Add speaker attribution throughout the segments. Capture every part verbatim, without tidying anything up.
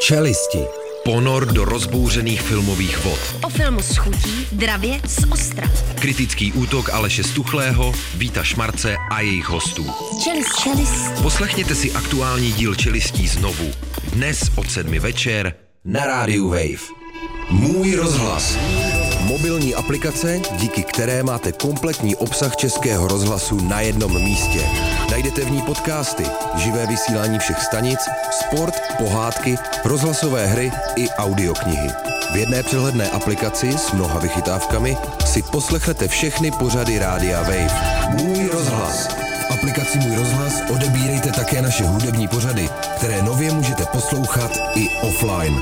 Speaker 1: Čelisti. Ponor do rozbouřených filmových vod.
Speaker 2: O filmu s chutí, dravě z ostra.
Speaker 1: Kritický útok Aleše Stuchlého, Víta Šmarce a jejich hostů.
Speaker 2: Čelist, čelist.
Speaker 1: Poslechněte si aktuální díl Čelistí znovu. Dnes od sedmi večer na rádiu Wave. Můj rozhlas. Mobilní aplikace, díky které máte kompletní obsah Českého rozhlasu na jednom místě. Najdete v ní podcasty, živé vysílání všech stanic, sport, pohádky, rozhlasové hry i audioknihy. V jedné přehledné aplikaci s mnoha vychytávkami si poslechnete všechny pořady rádia Wave. Můj rozhlas. V aplikaci Můj rozhlas odebírejte také naše hudební pořady, které nově můžete poslouchat i offline.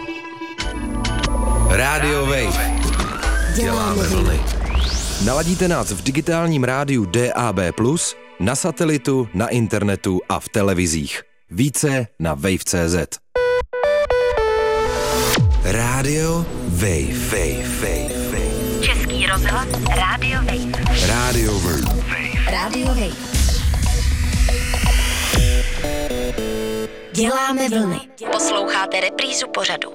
Speaker 1: Rádio Wave. Děláme vlny. Naladíte nás v digitálním rádiu D A B plus, na satelitu, na internetu a v televizích. Více na wave tečka cé zet. Rádio Wave. Wave, Wave, Wave.
Speaker 2: Český rozhlas Rádio Wave.
Speaker 1: Rádio Wave.
Speaker 2: Rádio Wave. Děláme vlny. Posloucháte reprízu pořadu.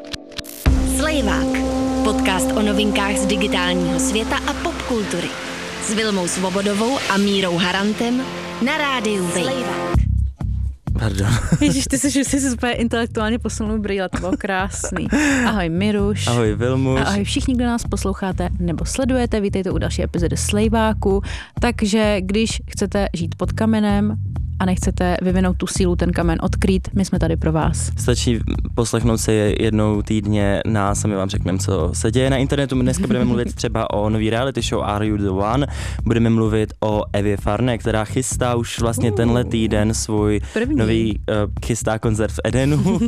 Speaker 2: Slejvák. Podcast o novinkách z digitálního světa a popkultury. S Vilmou Svobodovou a Mírou Harantem na rádiu Wave.
Speaker 3: Pardon.
Speaker 4: Ježíš, ty jsi, jsi se úplně intelektuálně posunul brýle, to bylo krásný. Ahoj Miruš.
Speaker 3: Ahoj Vilmuš.
Speaker 4: A ahoj všichni, kdo nás posloucháte nebo sledujete, vítejte u další epizody Slejváku. Takže když chcete žít pod kamenem a nechcete vyvinout tu sílu ten kamen odkrýt, my jsme tady pro vás.
Speaker 3: Stačí poslechnout si jednou týdně nás a my vám řekneme, co se děje na internetu. My dneska budeme mluvit třeba o nový reality show Are You The One. Budeme mluvit o Evě Farné, která chystá už vlastně uh, tenhle týden svůj první. nový uh, chystá koncert v Edenu.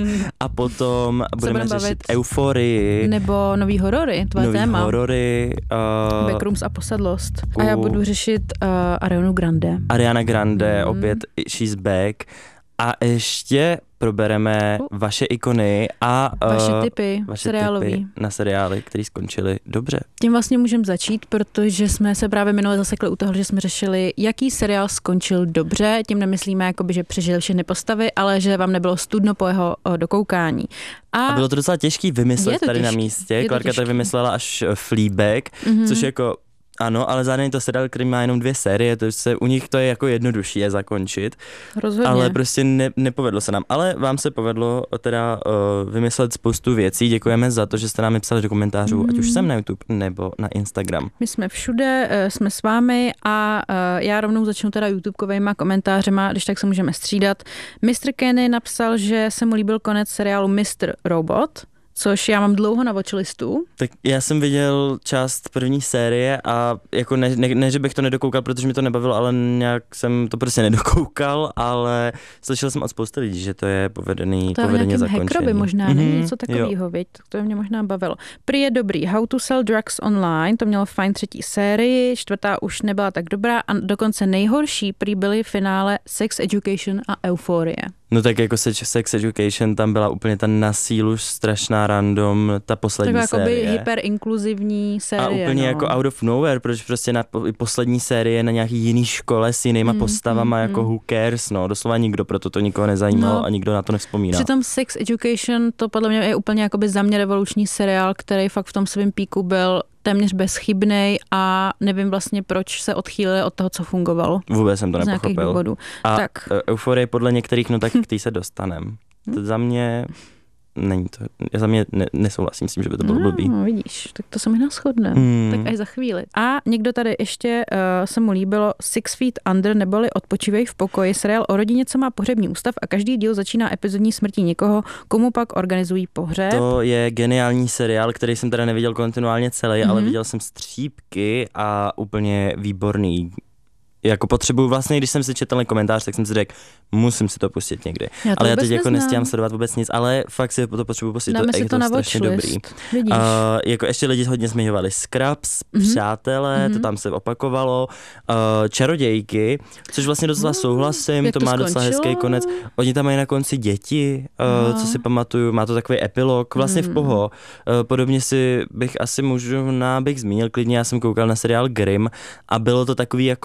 Speaker 3: A potom budeme řešit bavit? Euforii.
Speaker 4: Nebo nový horory, tvoje
Speaker 3: nový
Speaker 4: téma.
Speaker 3: horory. Uh,
Speaker 4: Backrooms a posedlost.
Speaker 3: Uh,
Speaker 4: a já budu řešit uh, Arianu Grande.
Speaker 3: Ariana Grande, mm. opět She's Back. A ještě probereme uh. vaše ikony a
Speaker 4: vaše tipy,
Speaker 3: vaše
Speaker 4: seriálový.
Speaker 3: tipy na seriály, které skončily dobře.
Speaker 4: Tím vlastně můžeme začít, protože jsme se právě minule zasekli u toho, že jsme řešili, jaký seriál skončil dobře. Tím nemyslíme, jakoby, že přežil všechny postavy, ale že vám nebylo studno po jeho dokoukání. A,
Speaker 3: a bylo to docela těžký vymyslet tady těžký. na místě. Klárka tady vymyslela až Fleabag, mm-hmm. což jako ano, ale zároveň to seriál, který má jenom dvě série, to se, u nich to je jako jednodušší je zakončit.
Speaker 4: Rozhodně.
Speaker 3: Ale prostě ne, nepovedlo se nám. Ale vám se povedlo teda uh, vymyslet spoustu věcí. Děkujeme za to, že jste nám napsali do komentářů, mm. ať už jsem na YouTube nebo na Instagram.
Speaker 4: My jsme všude, uh, jsme s vámi a uh, já rovnou začnu teda YouTubekovejma komentářema, když tak se můžeme střídat. mister Kenny napsal, že se mu líbil konec seriálu mister Robot, což já mám dlouho na watchlistu.
Speaker 3: Tak já jsem viděl část první série a jako ne, ne, ne, že bych to nedokoukal, protože mi to nebavilo, ale nějak jsem to prostě nedokoukal, ale slyšel jsem od spousty lidí, že to je povedený,
Speaker 4: to
Speaker 3: povedeně zakončený.
Speaker 4: To je hackerovi možná,
Speaker 3: mm-hmm,
Speaker 4: není něco takového, viď? To mě možná bavilo. Prý je dobrý. How to sell drugs online, to mělo fajn třetí sérii, čtvrtá už nebyla tak dobrá a dokonce nejhorší prý byly finále Sex Education a Euforie.
Speaker 3: No tak jako Sex Education, tam byla úplně ta na sílu strašná random, ta poslední
Speaker 4: tak
Speaker 3: série.
Speaker 4: Tak jakoby hyperinkluzivní série.
Speaker 3: A úplně
Speaker 4: no.
Speaker 3: jako out of nowhere, protože prostě na poslední série na nějaký jiný škole s jinýma mm, postavama, mm, jako mm. who cares, no, doslova nikdo, proto to nikoho nezajímalo no, a nikdo na to nevzpomíná.
Speaker 4: Přitom Sex Education, to podle mě je úplně jakoby za mě revoluční seriál, který fakt v tom svém píku byl téměř bezchybnej a nevím vlastně, proč se odchýlili od toho, co fungovalo.
Speaker 3: Vůbec jsem to
Speaker 4: z
Speaker 3: nepochopil.
Speaker 4: Důvodů.
Speaker 3: A
Speaker 4: tak.
Speaker 3: Euforie podle některých, no tak k tý se dostanem. To za mě není to, já za mě ne, nesouhlasím s tím, že by to bylo
Speaker 4: no,
Speaker 3: blbý.
Speaker 4: No, vidíš, tak to se možná shodne.
Speaker 3: Hmm.
Speaker 4: Tak až za chvíli. A někdo tady ještě uh, se mu líbilo Six Feet Under, neboli Odpočívej v pokoji, seriál o rodině, co má pohřební ústav a každý díl začíná epizodní smrtí někoho, komu pak organizují pohřeb.
Speaker 3: To je geniální seriál, který jsem teda neviděl kontinuálně celý, mm-hmm. ale viděl jsem střípky a úplně výborný. Jako potřebuju vlastně, když jsem si četl komentář, tak jsem si řekl, musím si to pustit někdy.
Speaker 4: Já
Speaker 3: ale já teď
Speaker 4: neznám.
Speaker 3: jako nestíhám sledovat vůbec nic, ale fakt si to potřebuju pustit.
Speaker 4: Dáme
Speaker 3: to,
Speaker 4: si
Speaker 3: je
Speaker 4: to,
Speaker 3: to
Speaker 4: na
Speaker 3: strašně dobrý.
Speaker 4: Vidíš.
Speaker 3: Uh, jako ještě lidi hodně zmiňovali Scrubs, mm-hmm. Přátelé, mm-hmm. to tam se opakovalo, uh, Čarodějky, což vlastně docela souhlasím, to,
Speaker 4: to
Speaker 3: má
Speaker 4: skončilo?
Speaker 3: docela hezký konec. Oni tam mají na konci děti, uh, co si pamatuju, má to takový epilog, vlastně mm. v poho. Uh, podobně si bych asi možná bych zmínil klidně, já jsem koukal na seriál Grimm a bylo to takový jako,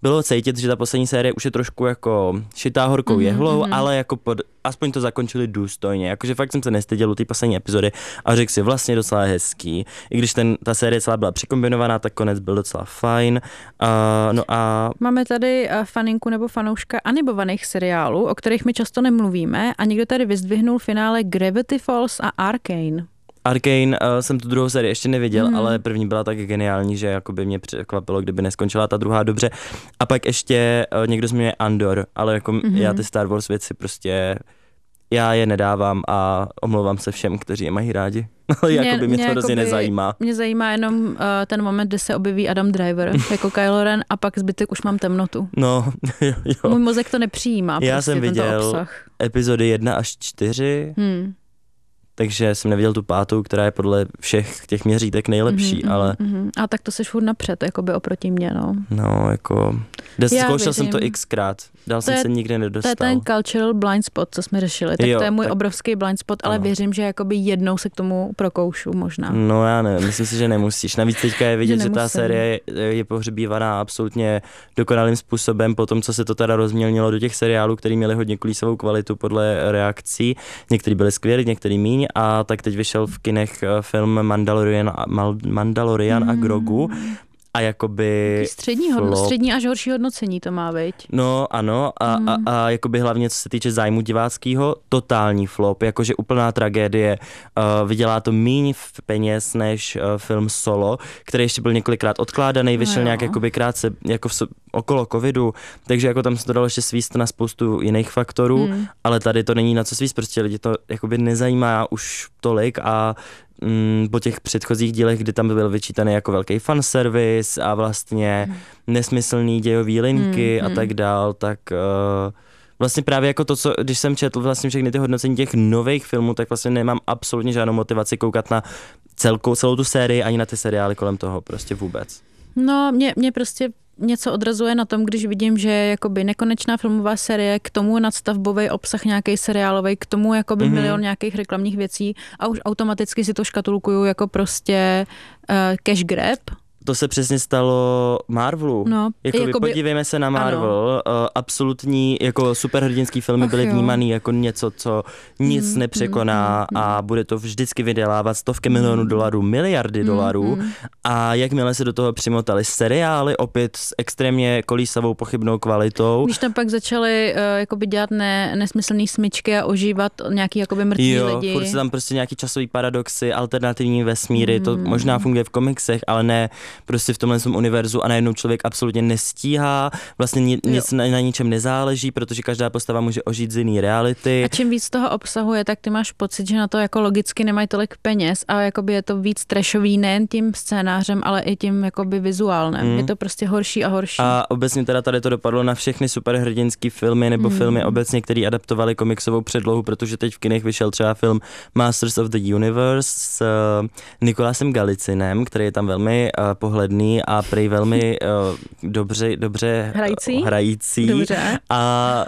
Speaker 3: bylo cítit, že ta poslední série už je trošku jako šitá horkou mm-hmm, jehlou, mm-hmm. ale jako pod, aspoň to zakončili důstojně. Jakože fakt jsem se nestyděl u té poslední epizody a řekl si vlastně docela hezký. I když ten, ta série celá byla překombinovaná, tak konec byl docela fajn. Uh, no a...
Speaker 4: Máme tady uh, faninku nebo fanouška animovaných seriálů, o kterých my často nemluvíme a někdo tady vyzdvihnul finále Gravity Falls a Arcane.
Speaker 3: Arcane uh, jsem tu druhou sérii ještě neviděl, mm. ale první byla tak geniální, že jako by mě překvapilo, kdyby neskončila ta druhá dobře. A pak ještě uh, někdo zmiňuje Andor, ale jako mm-hmm. já ty Star Wars věci prostě, já je nedávám a omlouvám se všem, kteří je mají rádi. Ale jako by mě, mě to hrozně nezajímá.
Speaker 4: Mě zajímá jenom uh, ten moment, kdy se objeví Adam Driver jako Kylo Ren a pak zbytek už mám temnotu.
Speaker 3: No, jo, jo.
Speaker 4: Můj mozek to nepřijímá.
Speaker 3: Já
Speaker 4: prostě
Speaker 3: jsem viděl
Speaker 4: obsah.
Speaker 3: epizody jedna až čtyři. Hmm. Takže jsem neviděl tu pátou, která je podle všech těch měřítek nejlepší, mm-hmm, ale...
Speaker 4: Mm-hmm. A tak to seš furt napřed, jakoby oproti mně, no.
Speaker 3: No, jako... Des, zkoušel jsem to xkrát, dál jsem
Speaker 4: je,
Speaker 3: se nikdy nedostal.
Speaker 4: To je ten cultural blind spot, co jsme řešili, tak jo, to je můj tak, obrovský blind spot, ale ano. Věřím, že jakoby jednou se k tomu prokoušu možná.
Speaker 3: No já nevím, myslím si, že nemusíš. Navíc teďka je vidět, že, že ta série je pohřbívaná absolutně dokonalým způsobem po tom, co se to teda rozmělnilo do těch seriálů, který měli hodně klísovou kvalitu podle reakcí. Některý byly skvělý, některý míň. A tak teď vyšel v kinech film Mandalorian, Mandalorian mm. a Grogu a jakoby
Speaker 4: střední, hodno, střední až horší hodnocení to má být.
Speaker 3: No ano a, mm. a, a jakoby hlavně co se týče zájmu diváckého, totální flop, jakože úplná tragédie, uh, vydělá to míň peněz než uh, film Solo, který ještě byl několikrát odkládaný, vyšel no nějak jakoby krátce jako v, okolo covidu, takže jako tam se to dalo ještě svíst na spoustu jiných faktorů, mm. ale tady to není na co svíst, prostě lidi to jakoby nezajímá už tolik a mm, po těch předchozích dílech, kdy tam byl vyčítaný jako velký fanservice a vlastně mm. nesmyslný dějový linky mm. a tak dál, tak uh, vlastně právě jako to, co, když jsem četl vlastně všechny ty hodnocení těch nových filmů, tak vlastně nemám absolutně žádnou motivaci koukat na celkou, celou tu sérii ani na ty seriály kolem toho, prostě vůbec.
Speaker 4: No, mě, mě prostě něco odrazuje na tom, když vidím, že je jakoby nekonečná filmová série, k tomu nadstavbový obsah nějaký seriálový, k tomu jakoby mm-hmm. milion nějakých reklamních věcí a už automaticky si to škatulkuju jako prostě uh, cash grab.
Speaker 3: To se přesně stalo Marvelu. No, jakoby, jakoby, podívejme se na Marvel. Uh, absolutní jako superhrdinský filmy Ach, byly vnímaný jako něco, co nic mm, nepřekoná mm, a bude to vždycky vydělávat stovky mm, milionů dolarů, miliardy mm, dolarů. Mm. A jakmile se do toho přimotali seriály, opět s extrémně kolísavou pochybnou kvalitou.
Speaker 4: Když tam pak začali uh, jakoby dělat ne, nesmyslný smyčky a ožívat nějaký jakoby mrtví
Speaker 3: jo,
Speaker 4: lidi.
Speaker 3: Furt se tam prostě nějaký časový paradoxy, alternativní vesmíry, mm. to možná funguje v komiksech, ale ne prostě v tomhle univerzu a najednou člověk absolutně nestíhá, vlastně ni, nic na, na ničem nezáleží, protože každá postava může ožít z jiný reality.
Speaker 4: A čím víc toho obsahuje, tak ty máš pocit, že na to jako logicky nemají tolik peněz a jakoby je to víc trashový nejen tím scénářem, ale i tím jakoby vizuálním. Mm. Je to prostě horší a horší.
Speaker 3: A obecně teda tady to dopadlo na všechny superhrdinský filmy nebo mm. filmy obecně, které adaptovali komiksovou předlohu, protože teď v kinech vyšel třeba film Masters of the Universe s uh, Nikolásem Galicinem, který je tam velmi uh, pohledný a prej velmi uh, dobře, dobře
Speaker 4: hrající.
Speaker 3: hrající.
Speaker 4: Dobře.
Speaker 3: A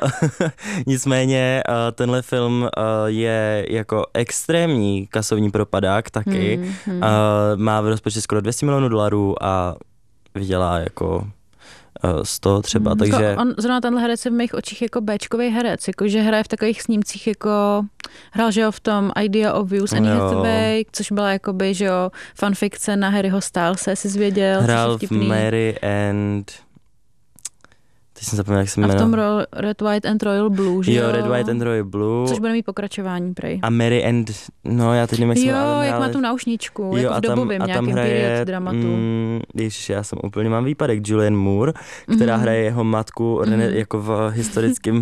Speaker 3: nicméně uh, tenhle film uh, je jako extrémní kasovní propadák taky. Hmm, hmm. Uh, má v rozpočtu skoro dvě stě milionů dolarů a vydělá jako sto třeba, hmm. takže...
Speaker 4: On zrovna tenhle herec je v mých očích jako béčkový herec, jako že hraje v takových snímcích jako hrál, že jo, v tom Idea of Views Annie Hathaway, což byla jakoby, že jo, fanfikce na Harryho Stylese, jsi zvěděl.
Speaker 3: Hrál v Mary and... Teď jsem zapomněl, jak se jmenuje.
Speaker 4: A v tom Ro- Red, White and Royal Blue, že jo?
Speaker 3: Jo, Red, White and Royal Blue.
Speaker 4: Což bude mít pokračování, prej.
Speaker 3: A Mary and... No, já teď nevím, jak se jmenuje.
Speaker 4: Jo,
Speaker 3: ale,
Speaker 4: jak
Speaker 3: ale...
Speaker 4: má tu náušničku,
Speaker 3: jo,
Speaker 4: jako v dobovým nějakým period dramatu.
Speaker 3: Mm, ježiš, já jsem úplně, mám výpadek, Julianne Moore, která mm. hraje jeho matku mm. jako v historickém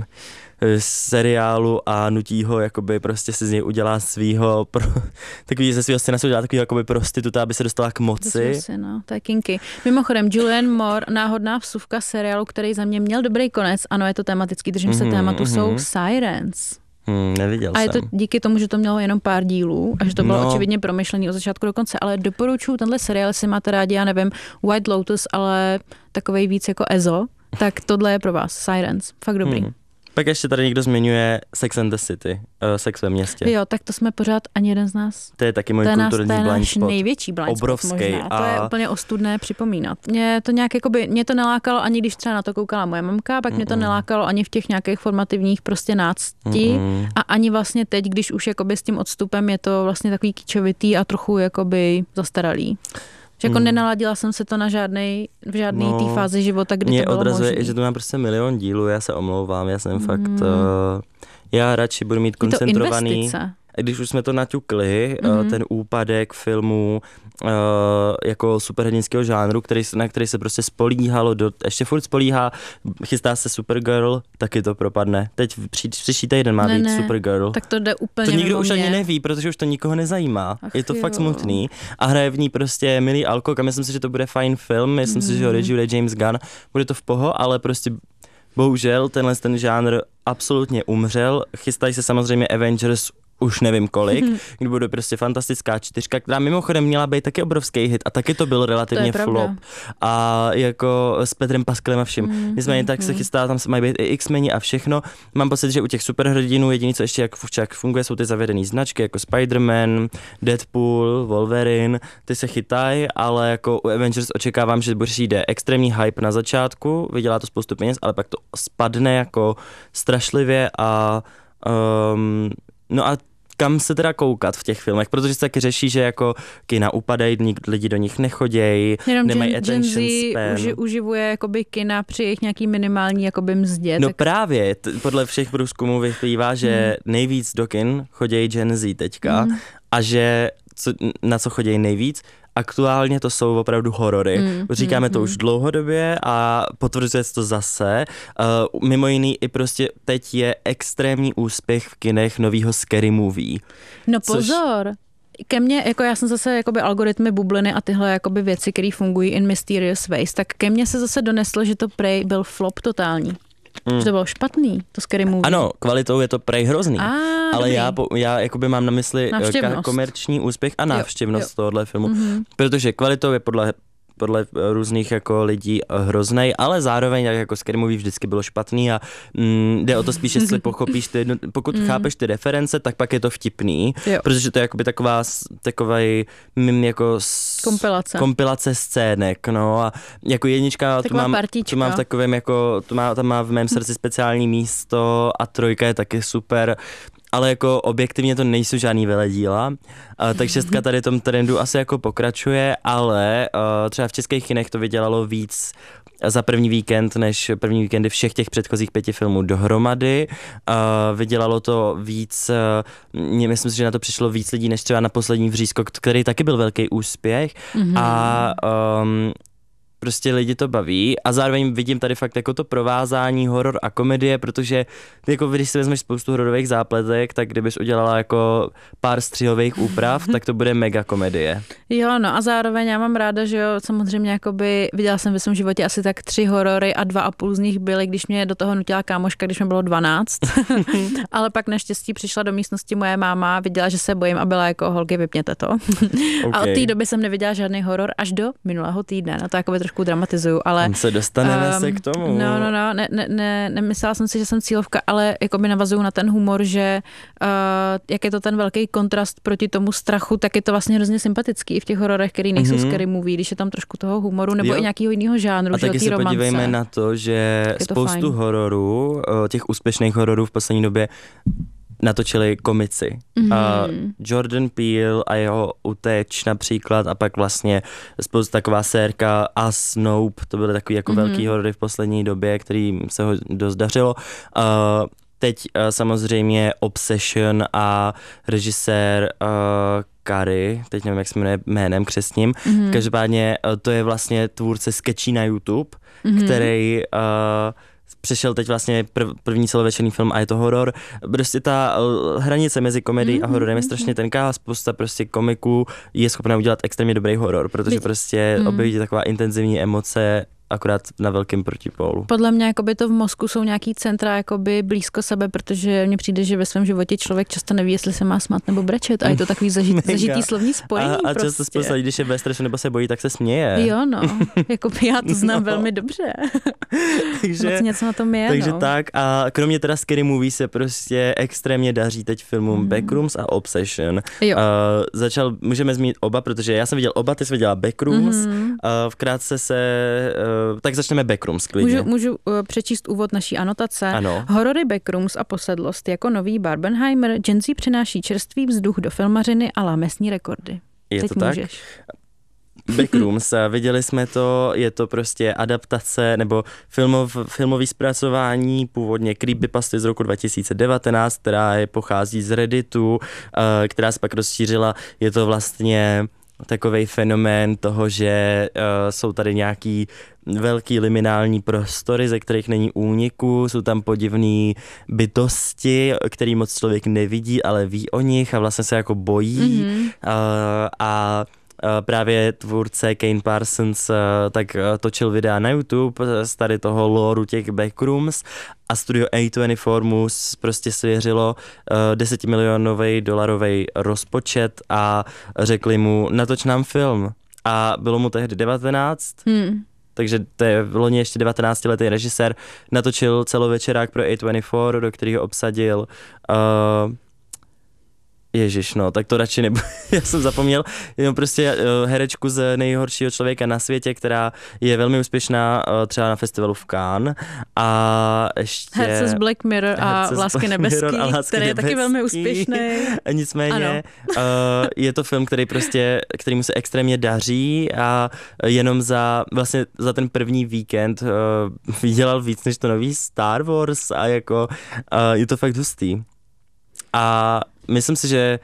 Speaker 3: seriálu a nutí ho, jakoby prostě si z něj udělá svýho, pro, takový ze svýho scéna se udělá takový jakoby prostituta, aby se dostala k moci.
Speaker 4: Asi, no, to je kinky. Mimochodem, Julianne Moore, náhodná vsuvka seriálu, který za mě měl dobrý konec, ano, je to tematický, držím mm-hmm, se tématu, mm-hmm. jsou Sirens.
Speaker 3: Hmm, neviděl
Speaker 4: a je
Speaker 3: jsem.
Speaker 4: to díky tomu, že to mělo jenom pár dílů a že to bylo
Speaker 3: no.
Speaker 4: očividně promyšlený od začátku do konce, ale doporučuji tenhle seriál, jestli máte rádi, já nevím, White Lotus, ale takovej víc jako Ezo, tak tohle je pro vás, Sirens, fakt dobrý. Hmm.
Speaker 3: Pak ještě tady někdo zmiňuje Sex and the City, uh, Sex ve městě.
Speaker 4: Jo, tak to jsme pořád ani jeden z nás.
Speaker 3: To je taky můj kulturní blind spot. To je náš
Speaker 4: největší blind
Speaker 3: Obrovský
Speaker 4: spot možná.
Speaker 3: a...
Speaker 4: To je úplně ostudné připomínat. Mě to nějak jakoby, mě to nelákalo ani když třeba na to koukala moje mamka, pak Mm-mm. mě to nelákalo ani v těch nějakých formativních prostě nácti Mm-mm. a ani vlastně teď, když už jakoby s tím odstupem je to vlastně takový kýčovitý a trochu jakoby zastaralý. Že jako hmm. nenaladila jsem se to na žádnej, v žádný no, té fázi života, kdy
Speaker 3: mě
Speaker 4: to bylo
Speaker 3: odrazuje,
Speaker 4: možný.
Speaker 3: Že to má prostě milion dílů, já se omlouvám, já jsem hmm. fakt, uh, já radši budu mít koncentrovaný.
Speaker 4: Je to investice.
Speaker 3: Když už jsme to naťukli, mm-hmm. ten úpadek filmu uh, jako superhrdinského žánru, který, na který se prostě spolíhalo, do, ještě furt spolíhá, chystá se Supergirl, taky to propadne. Teď při, příští týden má
Speaker 4: ne,
Speaker 3: být
Speaker 4: ne.
Speaker 3: Supergirl.
Speaker 4: Tak to jde úplně
Speaker 3: To nikdo už
Speaker 4: mě.
Speaker 3: ani neví, protože už to nikoho nezajímá.
Speaker 4: Ach,
Speaker 3: je to
Speaker 4: jo.
Speaker 3: fakt smutný. A hraje v ní prostě milý Alcock a myslím si, že to bude fajn film, myslím mm. si, že ho režíruje James Gunn. Bude to v poho, ale prostě bohužel tenhle ten žánr absolutně umřel. Chystají se samozřejmě Avengers už nevím kolik, kdy bude prostě fantastická čtyřka, která mimochodem měla být taky obrovský hit a taky to byl relativně to flop. A jako s Petrem Pascalem a vším. Mm, Nicméně mm, tak mm. se chystá, tam mají být i X-meni a všechno. Mám pocit, že u těch superhrdinů jediný, co ještě jak, jak funguje, jsou ty zavedené značky, jako Spider-Man, Deadpool, Wolverine, ty se chytají, ale jako u Avengers očekávám, že přijde extrémní hype na začátku, vydělá to spoustu peněz, ale pak to spadne jako strašlivě a um, no a kam se teda koukat v těch filmech, protože se taky řeší, že jako kina upadají, lidi do nich nechodějí, nemají
Speaker 4: Gen,
Speaker 3: attention
Speaker 4: Gen
Speaker 3: span.
Speaker 4: Uži, uživuje jakoby kina při jejich nějaký minimální jakoby mzdě.
Speaker 3: No
Speaker 4: tak...
Speaker 3: právě, t- podle všech průzkumů vyplývá, že hmm. nejvíc do kin chodějí Gen Z teďka hmm. a že co, na co chodějí nejvíc, aktuálně to jsou opravdu horory. Mm, Říkáme mm, to mm. už dlouhodobě a potvrzuje se to zase. Uh, mimo jiný i prostě teď je extrémní úspěch v kinech novýho Scary Movie.
Speaker 4: No pozor. Což... Ke mně, jako já jsem zase jakoby algoritmy bubliny a tyhle jakoby věci, které fungují in mysterious ways, tak ke mně se zase doneslo, že to prej byl flop totální. Mm. Že to bylo špatný, to Scary Movie.
Speaker 3: Ano, kvalitou je to prej hrozný,
Speaker 4: ah,
Speaker 3: ale
Speaker 4: dobrý.
Speaker 3: já, já jakoby mám na mysli komerční úspěch a návštěvnost jo, jo. tohohle filmu, mm-hmm. protože kvalitou je podle podle různých jako lidí hroznej, ale zároveň jako Scary Movie vždycky bylo špatný a mm, jde o to spíš, jestli pochopíš ty, jedno, pokud mm. chápeš ty reference, tak pak je to vtipný, jo. protože to je jakoby taková takovej mým jako s,
Speaker 4: kompilace.
Speaker 3: kompilace scének, no a jako jednička, tu mám, tu mám v takovém jako, tu má, tam má v mém srdci speciální místo a trojka je taky super, ale jako objektivně to nejsou žádný veledíla, uh, tak šestka tady tom trendu asi jako pokračuje, ale uh, třeba v českých kinech to vydělalo víc za první víkend, než první víkendy všech těch předchozích pěti filmů dohromady. Uh, vydělalo to víc, uh, myslím si, že na to přišlo víc lidí, než třeba na Poslední vřízko, který taky byl velký úspěch mm-hmm. a um, prostě lidi to baví a zároveň vidím tady fakt jako to provázání horor a komedie, protože jako když si vezmeš spoustu hororových zápletek, tak kdybys udělala jako pár střihových úprav, tak to bude mega komedie. Jo,
Speaker 4: no a zároveň já mám ráda, že jo, samozřejmě jakoby viděla jsem ve svém životě asi tak tři horory a dva a půl z nich byly, když mě do toho nutila kámoška, když mi bylo dvanáct. Ale pak naštěstí přišla do místnosti moje máma, viděla, že se bojím a byla jako holky, vypněte to. Okay. A od té doby jsem neviděla žádný horor až do minulého týdne. No to jakoby trošku dramatizuju, ale...
Speaker 3: Tam se dostaneme um, se k tomu.
Speaker 4: No, no, no, ne, ne, ne, nemyslela jsem si, že jsem cílovka, ale jakoby navazuju na ten humor, že uh, jak je to ten velký kontrast proti tomu strachu, tak je to vlastně hrozně sympatický v těch hororech, který nejsou mm-hmm. Scary Movie, když je tam trošku toho humoru nebo jo. i nějakého jiného žánru,
Speaker 3: a
Speaker 4: že
Speaker 3: taky
Speaker 4: o té
Speaker 3: se
Speaker 4: romance.
Speaker 3: podívejme na to, že to spoustu fajn. hororů, těch úspěšných hororů v poslední době natočili komici. Mm-hmm. Uh, Jordan Peele a jeho Uteč například a pak vlastně spoustu taková sérka Us, Nope, to byly takový jako mm-hmm. velký horory v poslední době, který se ho dost dařilo. Uh, teď uh, samozřejmě Obsession a režisér uh, Kary, teď nevím, jak se jmenuje jménem křestním. Mm-hmm. Každopádně uh, to je vlastně tvůrce sketchí na YouTube, mm-hmm. který uh, přešel teď vlastně prv, první celovečerní film a je to horor. Prostě ta uh, hranice mezi komedií mm-hmm. a hororem je strašně tenká. Spousta prostě komiků je schopná udělat extrémně dobrý horor, protože prostě mm. objeví taková intenzivní emoce akorát na velkém protipólu.
Speaker 4: Podle mě jakoby to v mozku jsou nějaký centra jakoby blízko sebe, protože mně přijde, že ve svém životě člověk často neví, jestli se má smát nebo brečet a je to takový zažit, zažitý slovní spojení.
Speaker 3: A, a
Speaker 4: prostě.
Speaker 3: často spousta lidí, když je ve stresu nebo se bojí, tak se směje.
Speaker 4: Jo no, jako já to znám no. velmi dobře. takže, Moc něco na tom je,
Speaker 3: Takže
Speaker 4: no.
Speaker 3: tak a kromě teda Scary Movie se prostě extrémně daří teď filmům mm. Backrooms a Obsession. Jo. Uh, začal, můžeme zmínit oba, protože já jsem viděl oba, ty jsi viděla Backrooms. Mm. Uh, vkrátce se, uh, tak začneme Backrooms klidně.
Speaker 4: Můžu, můžu uh, přečíst úvod naší anotace.
Speaker 3: Ano.
Speaker 4: Horory Backrooms a posedlost jako nový Barbenheimer, Gen Z přináší čerstvý vzduch do filmařiny a láme s ní rekordy.
Speaker 3: Je
Speaker 4: Teď
Speaker 3: to tak?
Speaker 4: Můžeš.
Speaker 3: Backrooms, viděli jsme to, je to prostě adaptace nebo filmov, filmový zpracování původně creepypasty z roku dva tisíce devatenáct, která je, pochází z Redditu, která se pak rozšířila. Je to vlastně takovej fenomén toho, že uh, jsou tady nějaký velký liminální prostory, ze kterých není úniku, jsou tam podivné bytosti, který moc člověk nevidí, ale ví o nich a vlastně se jako bojí. Mm-hmm. Uh, a právě tvůrce Kane Parsons tak točil videa na YouTube z tady toho loreu těch Backrooms a studio A dvacet čtyři mu prostě svěřilo desetimilionový dolarový rozpočet a řekli mu, natoč nám film. A bylo mu tehdy devatenáct, hmm. takže to je v loni ještě devatenáctiletý režisér, natočil celovečerák pro A dvacet čtyři, do kterého obsadil uh, Ježiš, no, tak to radši nebudu, já jsem zapomněl, jenom prostě uh, herečku z Nejhoršího člověka na světě, která je velmi úspěšná uh, třeba na festivalu v Cannes a ještě...
Speaker 4: Herce z Black Mirror a Lásky nebeský, který je taky velmi úspěšný.
Speaker 3: Nicméně uh, je to film, který prostě, který mu se extrémně daří a jenom za, vlastně za ten první víkend uh, vydělal víc než to nový Star Wars a jako uh, je to fakt hustý. A myslím si, že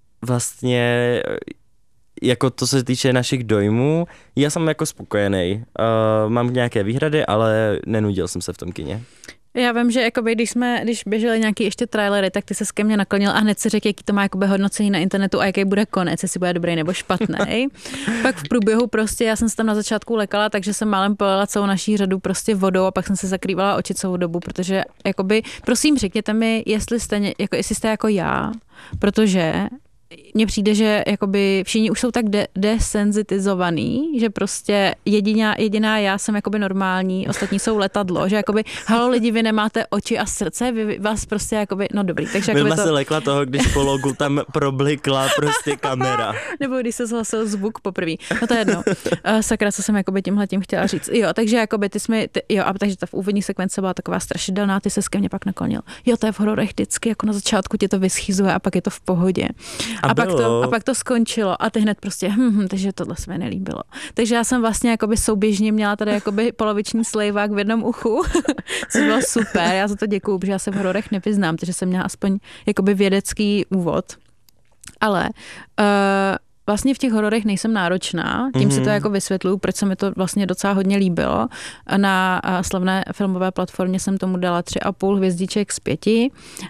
Speaker 3: vlastně jako to se týče našich dojmů, já jsem jako spokojený. Uh, mám nějaké výhrady, ale nenudil jsem se v tom kině.
Speaker 4: Já vím, že jakoby, když jsme, když běžely nějaký ještě trailery, tak ty se ke mně naklonil a hned si řekl, jaký to má jakoby hodnocení na internetu a jaký bude konec, jestli bude dobrý nebo špatný. Pak v průběhu prostě, já jsem se tam na začátku lekala, takže jsem málem polila celou naší řadu prostě vodou a pak jsem se zakrývala oči celou dobu, protože jakoby, prosím řekněte mi, jestli jste, jako, jestli jste jako já, protože mně přijde, že jakoby všichni už jsou tak de- desenzitizovaný, že prostě jediná, jediná já jsem jakoby normální, ostatní jsou letadlo, že jakoby halo lidi, vy nemáte oči a srdce, vy, vy vás prostě jakoby, no dobrý. Takže jakoby
Speaker 3: Vilma
Speaker 4: to...
Speaker 3: se lekla toho, když po logu tam problikla prostě kamera.
Speaker 4: Nebo když se zhlasil zvuk poprvé. No to je jedno. Uh, sakra, co jsem jakoby tímhle tím chtěla říct. Jo, takže jakoby ty jsme, ty, jo, a takže ta v úvodní sekvence byla taková strašidelná, ty se ke mně pak naklonil. Jo, to je v hororech vždycky, jako na začátku tě to vyschýzuje a pak je to v pohodě. A, a, pak to, a pak to skončilo a ty hned prostě, hm, hm, takže tohle se mi nelíbilo. Takže já jsem vlastně jakoby souběžně měla tady jakoby poloviční slejvák v jednom uchu, což bylo super, já za to děkuju, protože já se v hororech nevyznám, takže jsem měla aspoň jakoby vědecký úvod. Ale uh, vlastně v těch hororech nejsem náročná, tím mm-hmm. si to jako vysvětluju, proč se mi to vlastně docela hodně líbilo. Na uh, slavné filmové platformě jsem tomu dala tři a půl hvězdiček z pěti.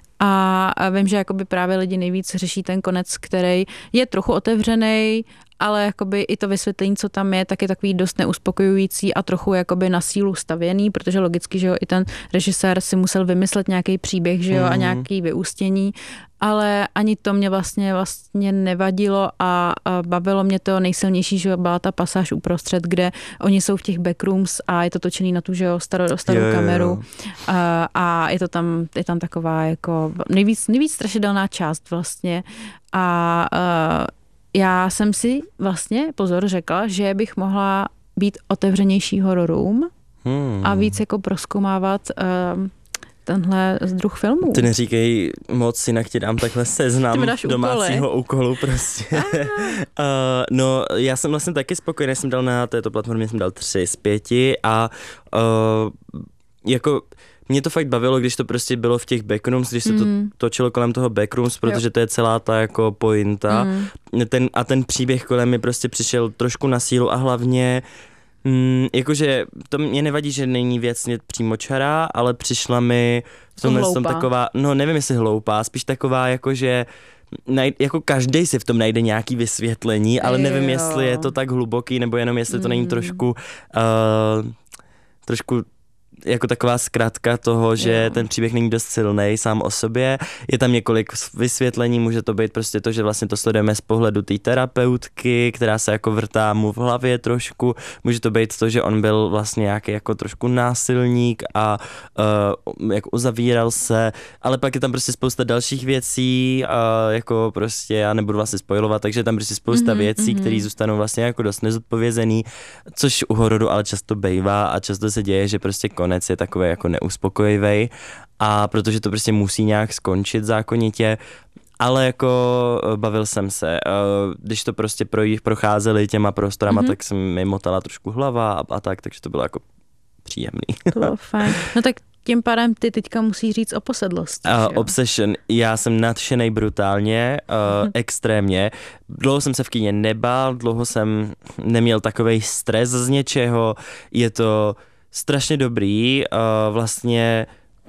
Speaker 4: A vím, že jakoby právě lidi nejvíc řeší ten konec, který je trochu otevřený, ale jakoby i to vysvětlení, co tam je, tak je takový dost neuspokojující a trochu jakoby na sílu stavěný, protože logicky, že jo, i ten režisér si musel vymyslet nějaký příběh, že jo, mm. a nějaký vyústění, ale ani to mě vlastně vlastně nevadilo a, a bavilo mě to nejsilnější, že byla ta pasáž uprostřed, kde oni jsou v těch backrooms a je to točený na tu, že jo, starou, starou jo, kameru jo. A, a je to tam, je tam taková jako nejvíc, nejvíc strašidelná část vlastně a, a já jsem si vlastně, pozor, řekla, že bych mohla být otevřenější hororům hmm. a víc jako prozkoumávat uh, tenhle druh filmů.
Speaker 3: Ty neříkej moc, jinak ti dám takhle seznam domácího úkolu prostě. uh, no, já jsem vlastně taky spokojený, jsem dal na této platformě, jsem dal tři z pěti a uh, jako mě to fakt bavilo, když to prostě bylo v těch backrooms, když se to mm. točilo kolem toho backrooms, protože jo. to je celá ta jako pointa. Mm. Ten, a ten příběh kolem mi prostě přišel trošku na sílu a hlavně mm, jakože to mě nevadí, že není věcně přímočará, ale přišla mi v tomhle tom taková, no nevím jestli hloupá, spíš taková jakože Naj, jako každej si v tom najde nějaký vysvětlení, ale nevím, jo. jestli je to tak hluboký, nebo jenom jestli to mm. není trošku uh, trošku jako taková zkratka toho, že
Speaker 4: jo.
Speaker 3: ten příběh není dost silnej sám o sobě. Je tam několik vysvětlení, může to být prostě to, že vlastně to sledujeme z pohledu té terapeutky, která se jako vrtá mu v hlavě trošku. Může to být to, že on byl vlastně nějaký jako trošku násilník a uh, jako uzavíral se, ale pak je tam prostě spousta dalších věcí, uh, jako prostě já nebudu vlastně spoilovat, takže je tam prostě spousta mm-hmm, věcí, mm-hmm. které zůstanou vlastně jako dost nezodpovězený, což u hororu ale často bejvá a často se děje, že prostě konec je takový jako neuspokojivý a protože to prostě musí nějak skončit zákonitě, ale jako bavil jsem se. Když to prostě procházeli těma prostorama, mm-hmm. tak se mi motala trošku hlava a, a tak, takže to bylo jako příjemný.
Speaker 4: To bylo fajn. No tak tím pádem ty teďka musí říct o posedlosti.
Speaker 3: Uh, Obsession, já jsem nadšenej brutálně, uh, extrémně. Dlouho jsem se v kině nebál, dlouho jsem neměl takovej stres z něčeho, je to strašně dobrý, uh, vlastně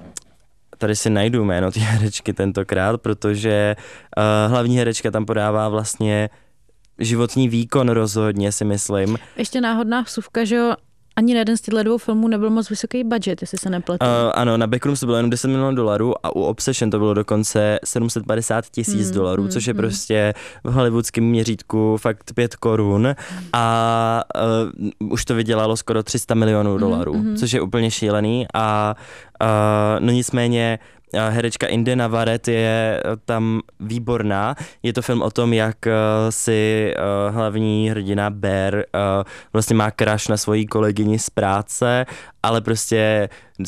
Speaker 3: tady si najdu jméno té herečky tentokrát, protože uh, hlavní herečka tam podává vlastně životní výkon rozhodně, si myslím.
Speaker 4: Ještě náhodná vsuvka, že jo, ani na jeden z těchto dvou filmů nebyl moc vysoký budget, jestli se nepletu.
Speaker 3: Uh, ano, na Backrooms to bylo jenom deset milionů dolarů a u Obsession to bylo dokonce sedm set padesát tisíc mm, dolarů, mm, což je mm. prostě v hollywoodském měřítku fakt pět korun a uh, už to vydělalo skoro tři sta milionů dolarů, mm, mm. což je úplně šílený a uh, no nicméně herečka Inde Navaret je tam výborná. Je to film o tom, jak si hlavní hrdina Bear vlastně má crush na svojí kolegyni z práce, ale prostě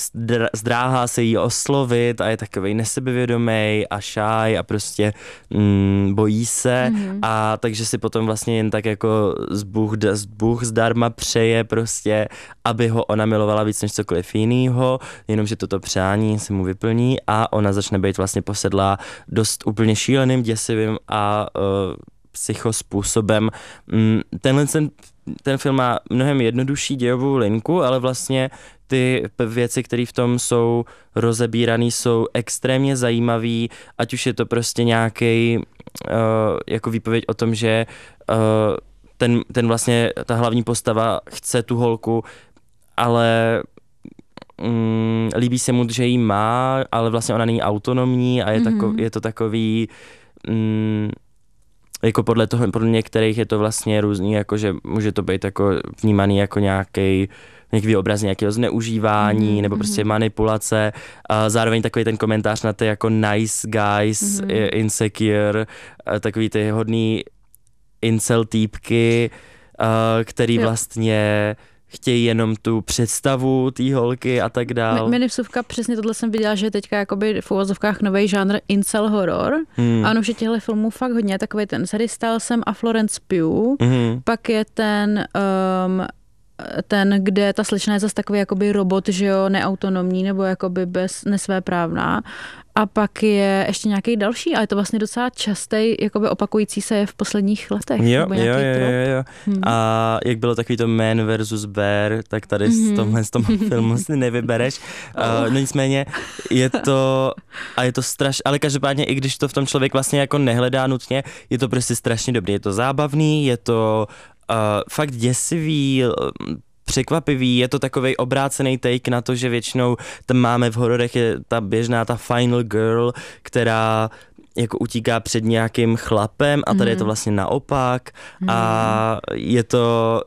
Speaker 3: zdráhá se jí oslovit a je takovej nesebevědomý a shy a prostě mm, bojí se mm-hmm. a takže si potom vlastně jen tak jako z Bůh, z Bůh zdarma přeje prostě, aby ho ona milovala víc než cokoliv jinýho, jenomže toto přání se mu vyplní a ona začne být vlastně posedlá dost úplně šíleným, děsivým a uh, psychospůsobem. Mm, tenhle ten Ten film má mnohem jednodušší dějovou linku, ale vlastně ty věci, které v tom jsou rozebírané, jsou extrémně zajímavé, ať už je to prostě nějaký uh, jako výpověď o tom, že uh, ten, ten vlastně, ta hlavní postava chce tu holku, ale um, líbí se mu, že jí má, ale vlastně ona není autonomní a je, mm-hmm. tako, je to takový... Um, jako podle toho, podle některých je to vlastně různý, jakože může to být jako vnímaný jako nějaký nějaký obraz nějakého zneužívání mm, nebo prostě mm. manipulace. A zároveň takový ten komentář na ty jako nice guys, mm. insecure, takový ty hodný incel týpky, který jo. vlastně chtějí jenom tu představu té holky a tak dál.
Speaker 4: Minivsuvka, přesně tohle jsem viděla, že teďka jakoby v uvozovkách nový žánr incel horror. Hmm. A ono už je těchto filmů fakt hodně. Takový ten Sadie Stylesem a Florence Pugh. Hmm. Pak je ten... Um, ten, kde ta slečna je zase takový jakoby robot, že jo, neautonomní nebo jakoby bez nesvéprávná. A pak je ještě nějaký další, ale je to vlastně docela častý, jakoby opakující se je v posledních letech.
Speaker 3: Jo, jo, jo, jo, jo. Hmm. A jak bylo takový to Man versus Bear, tak tady mm-hmm. z tomhle z tom filmu si nevybereš. Oh. Uh, no nicméně je to, a je to strašně, ale každopádně i když to v tom člověk vlastně jako nehledá nutně, je to prostě strašně dobrý. Je to zábavný, je to Uh, fakt děsivý, překvapivý, je to takovej obrácený take na to, že většinou tam máme v hororech je ta běžná, ta final girl, která jako utíká před nějakým chlapem a tady mm. je to vlastně naopak mm. a je to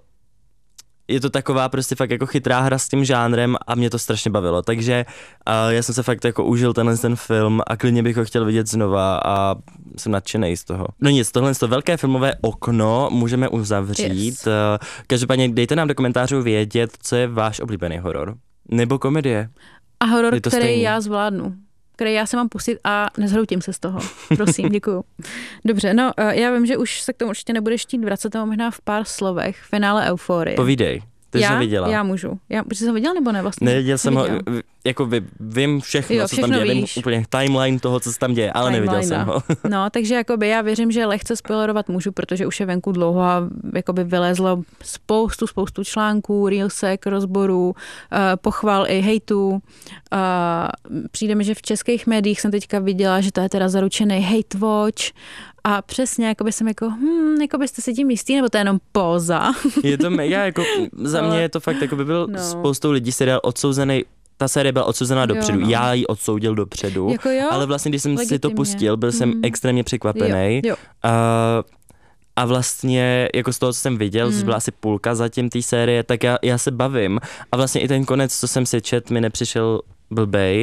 Speaker 3: je to taková prostě fakt jako chytrá hra s tím žánrem a mě to strašně bavilo, takže uh, já jsem se fakt jako užil tenhle ten film a klidně bych ho chtěl vidět znova a jsem nadšenej z toho. No nic, tohle to velké filmové okno můžeme uzavřít. Yes. Uh, každopádně dejte nám do komentářů vědět, co je váš oblíbený horor. Nebo komedie.
Speaker 4: A horor, který stejný. Já zvládnu. Který já se mám pustit a nezhroutím se z toho. Prosím, děkuju. Dobře, no já vím, že už se k tomu určitě nebudeš chtít vracet, to možná v pár slovech. Finále Euforie.
Speaker 3: Povídej, ty jsi
Speaker 4: já,
Speaker 3: ho viděla.
Speaker 4: Já můžu. Já, jsi ho viděla nebo ne vlastně?
Speaker 3: Neviděl jsem
Speaker 4: Neviděl.
Speaker 3: ho, jako by, vím všechno,
Speaker 4: jo,
Speaker 3: co se tam děje, vím úplně timeline toho, co se tam děje, ale timeline, neviděl jsem ho.
Speaker 4: No, takže jakoby já věřím, že lehce spoilerovat můžu, protože už je venku dlouho a jakoby vylezlo spoustu, spoustu článků, reelsek, rozborů, uh, pochval i hejtů. Uh, přijde mi, že v českých médiích jsem teďka viděla, že to je teda zaručený hate watch a přesně, jakoby jsem jako, hm, jako byste si tím jistý, nebo to je jenom póza.
Speaker 3: Je to mega, jako za mě je to fakt, jako by byl no. spoustou lidí seriál odsouzený. Ta série byla odsouzená dopředu, jo, no. Já ji odsoudil dopředu, jako jo, ale vlastně, když jsem legitimně. si to pustil, byl jsem mm. extrémně překvapený. Jo, jo. A, a vlastně, jako z toho, co jsem viděl, mm. což byla asi půlka zatím té série, tak já, já se bavím. A vlastně i ten konec, co jsem si čet, mi nepřišel blbej.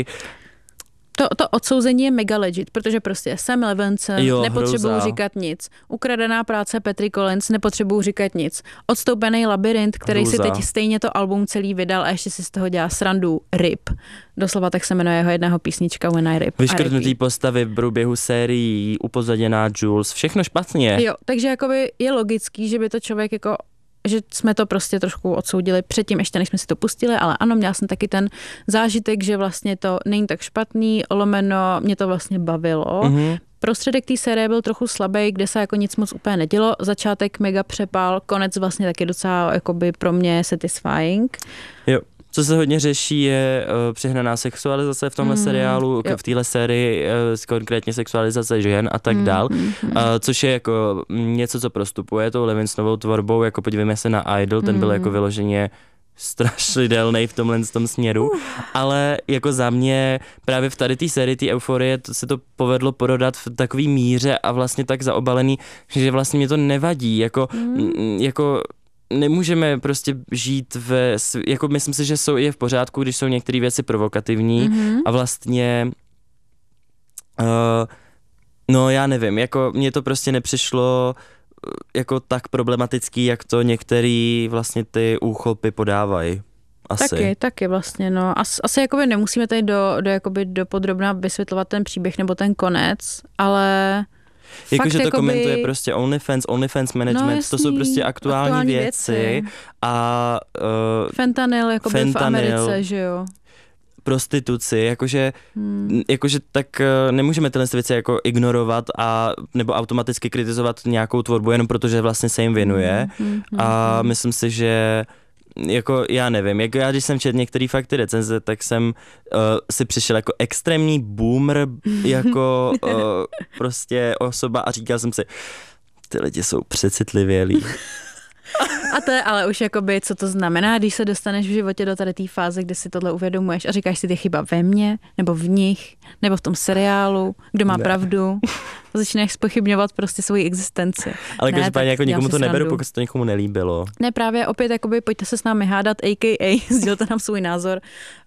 Speaker 4: To, to odsouzení je mega legit, protože prostě Sam Levinson, nepotřebuju říkat nic. Ukradená práce Petry Collins, nepotřebuju říkat nic. Odstoupený labyrint, který hruza. si teď stejně to album celý vydal a ještě si z toho dělá srandu, Rip. Doslova tak se jmenuje jeho jednoho písnička When I Rip.
Speaker 3: Vyškrtnutý postavy v průběhu sérií, upozaděná Jules, všechno špatně.
Speaker 4: Jo, takže jakoby je logický, že by to člověk jako že jsme to prostě trošku odsoudili předtím, ještě než jsme si to pustili, ale ano, měla jsem taky ten zážitek, že vlastně to není tak špatný, lomeno, mě to vlastně bavilo. Mm-hmm. Prostředek té série byl trochu slabý, kde se jako nic moc úplně nedělo. Začátek mega přepál, konec vlastně taky docela jakoby pro mě satisfying.
Speaker 3: Jo. Co se hodně řeší, je uh, přehnaná sexualizace v tomhle mm, seriálu, jo. v téhle sérii uh, konkrétně sexualizace žen a tak mm, dál, mm, uh, což je jako něco, co prostupuje tou Levinsonovou tvorbou, jako podívejme se na Idol, ten byl mm. jako vyloženě strašidelnej v tomhle tom směru, uh. ale jako za mě právě v tady té sérii, té euforie, to se to povedlo prodat v takový míře a vlastně tak zaobalený, že vlastně mě to nevadí, jako, mm. jako nemůžeme prostě žít ve, jako myslím si, že jsou je v pořádku, když jsou některé věci provokativní mm-hmm. a vlastně uh, no já nevím, jako mně to prostě nepřišlo jako tak problematický, jak to některý vlastně ty úchopy podávají. Asi.
Speaker 4: Taky, taky vlastně, no. As, asi jakoby nemusíme tady do, do, jakoby do podrobna vysvětlovat ten příběh nebo ten konec, ale
Speaker 3: Jakože to
Speaker 4: jakoby
Speaker 3: komentuje prostě OnlyFans, OnlyFans management, no jasný, to jsou prostě aktuální, aktuální věci, věci a uh,
Speaker 4: fentanyl, jakoby fentanyl, v Americe, že jo.
Speaker 3: Prostituci, jakože, hmm. jakože tak uh, nemůžeme tyhle věci jako ignorovat a nebo automaticky kritizovat nějakou tvorbu jenom protože vlastně se jim věnuje hmm, hmm, a hmm. myslím si, že jako já nevím, jako já když jsem četl některé fakt ty recenze, tak jsem uh, si přišel jako extrémní boomer, jako uh, prostě osoba a říkal jsem si, ty lidi jsou přecitlivělí.
Speaker 4: A to je ale už jakoby, co to znamená, když se dostaneš v životě do tady té fáze, kde si tohle uvědomuješ a říkáš si, ty chyba ve mně, nebo v nich, nebo v tom seriálu, kdo má ne. pravdu. Začínáš zpochybňovat prostě svoji existenci.
Speaker 3: Ale každopádně jako nikomu to neberu, pokud se to někomu nelíbilo.
Speaker 4: Ne, právě opět, jakoby, pojďte se s námi hádat, a ká a sdělte nám svůj názor.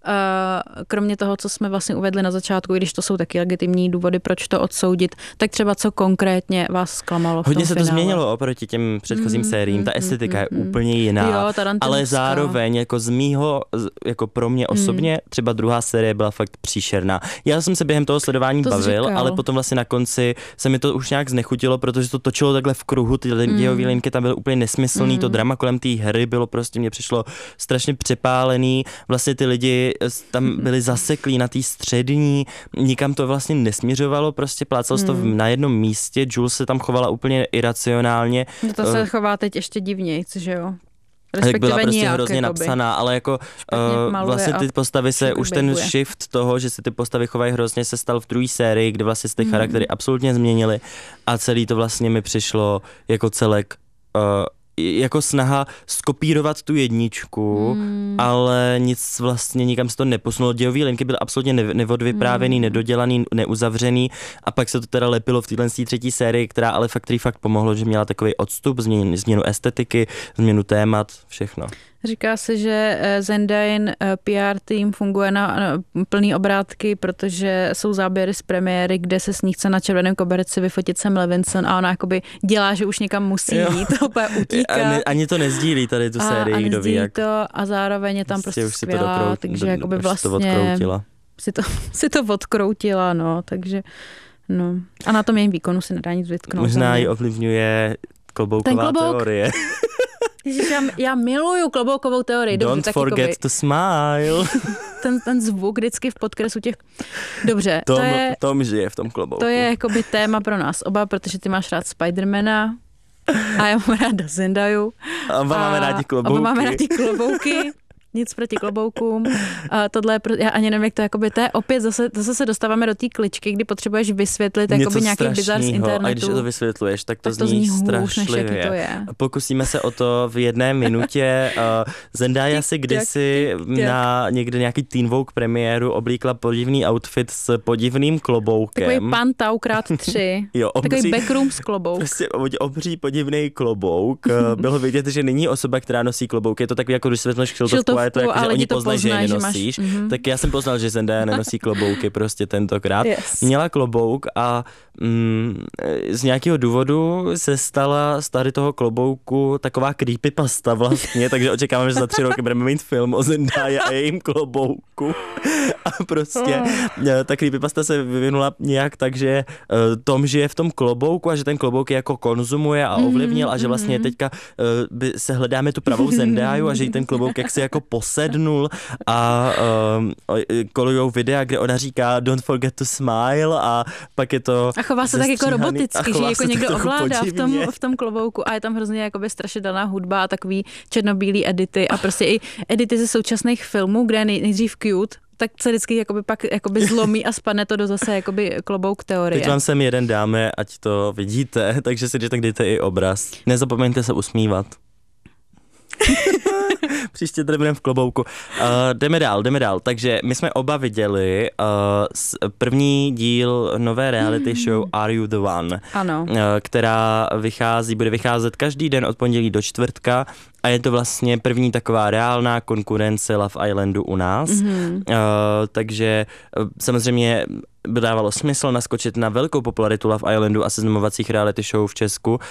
Speaker 4: Uh, kromě toho, co jsme vlastně uvedli na začátku, i když to jsou taky legitimní důvody, proč to odsoudit, tak třeba co konkrétně vás zklamalo v tom
Speaker 3: Hodně se
Speaker 4: finále.
Speaker 3: To změnilo oproti těm předchozím mm, sériím, ta estetika mm, je mm, úplně jiná, jo, ale zároveň jako z mýho, jako pro mě osobně, mm. třeba druhá série byla fakt příšerná. Já jsem se během toho sledování to bavil, říkal. Ale potom vlastně na konci se mi to už nějak znechutilo, protože to točilo takhle v kruhu, ty mm. dějové linky tam byly úplně nesmyslný, mm. to drama kolem té hry bylo prostě, mně přišlo strašně přepálený, vlastně ty lidi tam byli zaseklí na té střední, nikam to vlastně nesměřovalo, prostě plácalo se mm. to na jednom místě, Jules se tam chovala úplně iracionálně.
Speaker 4: No to se chová teď ještě divnějc, že jo?
Speaker 3: Tak byla prostě nějak, hrozně jakoby napsaná, ale jako uh, vlastně ty postavy se, už ten bejbuje. Shift toho, že se ty postavy chovají hrozně, se stal v druhé sérii, kde vlastně se ty mm. charaktery absolutně změnily a celý to vlastně mi přišlo jako celek uh, jako snaha skopírovat tu jedničku, mm. ale nic vlastně nikam se to neposunulo. Dějové linky byly absolutně neodvyprávěný, mm. nedodělaný, neuzavřený a pak se to teda lepilo v téhle třetí sérii, která ale fakt, který fakt pomohlo, že měla takový odstup, změnu, změnu estetiky, změnu témat, všechno.
Speaker 4: Říká se, že Zendayn P R tým funguje na plný obrátky, protože jsou záběry z premiéry, kde se s ní chce na červeném koberci vyfotit Sam Levinson a ona jakoby dělá, že už někam musí jo. jít, to úplně utíká.
Speaker 3: Ne, ani to nezdílí tady tu sérii,
Speaker 4: a,
Speaker 3: kdo ví jak.
Speaker 4: to a zároveň je tam prostě, prostě skvělá,
Speaker 3: dokrou,
Speaker 4: takže
Speaker 3: do,
Speaker 4: jakoby vlastně
Speaker 3: to odkroutila.
Speaker 4: Si to, si to odkroutila, no, takže no. A na tom jejím výkonu si nedá nic vytknout.
Speaker 3: Možná ji ovlivňuje klobouková
Speaker 4: klobouk.
Speaker 3: teorie.
Speaker 4: Ježiš, já, já miluju kloboukovou teorii.
Speaker 3: Don't
Speaker 4: Dobře,
Speaker 3: forget
Speaker 4: taky
Speaker 3: to smile.
Speaker 4: ten, ten zvuk vždycky v podkresu těch... Dobře,
Speaker 3: Tom,
Speaker 4: to je...
Speaker 3: Tom žije v tom klobouku.
Speaker 4: To je jakoby téma pro nás oba, protože ty máš rád Spidermana a já mám ráda Zendaju.
Speaker 3: A oba máme rádi klobouky.
Speaker 4: Oba máme rádi klobouky. Nic proti kloboukům. A tohle je, pro, já ani nevím, jak to jakoby, to je opět, zase, zase se dostáváme do té kličky, kdy potřebuješ vysvětlit jakoby nějaký bizar z internetu.
Speaker 3: A když to vysvětluješ, tak to,
Speaker 4: tak to
Speaker 3: zní,
Speaker 4: zní
Speaker 3: strašlivě.
Speaker 4: To je.
Speaker 3: Pokusíme se o to v jedné minutě. Uh, Zendaya si kdysi
Speaker 4: tik, tik,
Speaker 3: na někde nějaký Teen Vogue premiéru oblíkla podivný outfit s podivným kloboukem.
Speaker 4: Takový pantau krát tři.
Speaker 3: Jo, obří,
Speaker 4: takový backroom s klobouk.
Speaker 3: Prostě obří podivný klobouk. Bylo vidět, že není osoba, která nosí klobouk. Je to takový, jako když světleš kšiltovku, je to jako, že oni to poznají, že je nenosíš. Že máš, mm-hmm. Tak já jsem poznal, že Zendaya nenosí klobouky prostě tentokrát. Yes. Měla klobouk a mm, z nějakého důvodu se stala z tady toho klobouku taková creepypasta vlastně, takže očekávám, že za tři roky budeme mít film o Zendaya a jejím klobouku. A prostě ta creepypasta se vyvinula nějak tak, že Tom žije v tom klobouku a že ten klobouk je jako konzumuje a ovlivnil a že vlastně teďka by se hledáme tu pravou Zendayu a že jí ten klobouk jaksi jako posednul a um, kolujou videa, kde ona říká don't forget to smile a pak je to
Speaker 4: a chová se tak jako roboticky, že jako někdo ovládá v tom, v tom klobouku a je tam hrozně jakoby strašidelná hudba a takový černobílý edity a prostě i edity ze současných filmů, kde je nejdřív cute, tak se vždycky jakoby pak jakoby zlomí a spadne to do zase jakoby klobouk teorie.
Speaker 3: Teď vám sem jeden dáme, ať to vidíte, takže si tak dejte i obraz. Nezapomeňte se usmívat. Příště tady budeme v klobouku. Uh, jdeme dál, jdeme dál. Takže my jsme oba viděli uh, první díl nové reality show Are You the One?
Speaker 4: Ano.
Speaker 3: Uh, která vychází, bude vycházet každý den od pondělí do čtvrtka a je to vlastně první taková reálná konkurence Love Islandu u nás. Mm-hmm. Uh, takže uh, samozřejmě by dávalo smysl naskočit na velkou popularitu Love Islandu a seznamovacích reality show v Česku.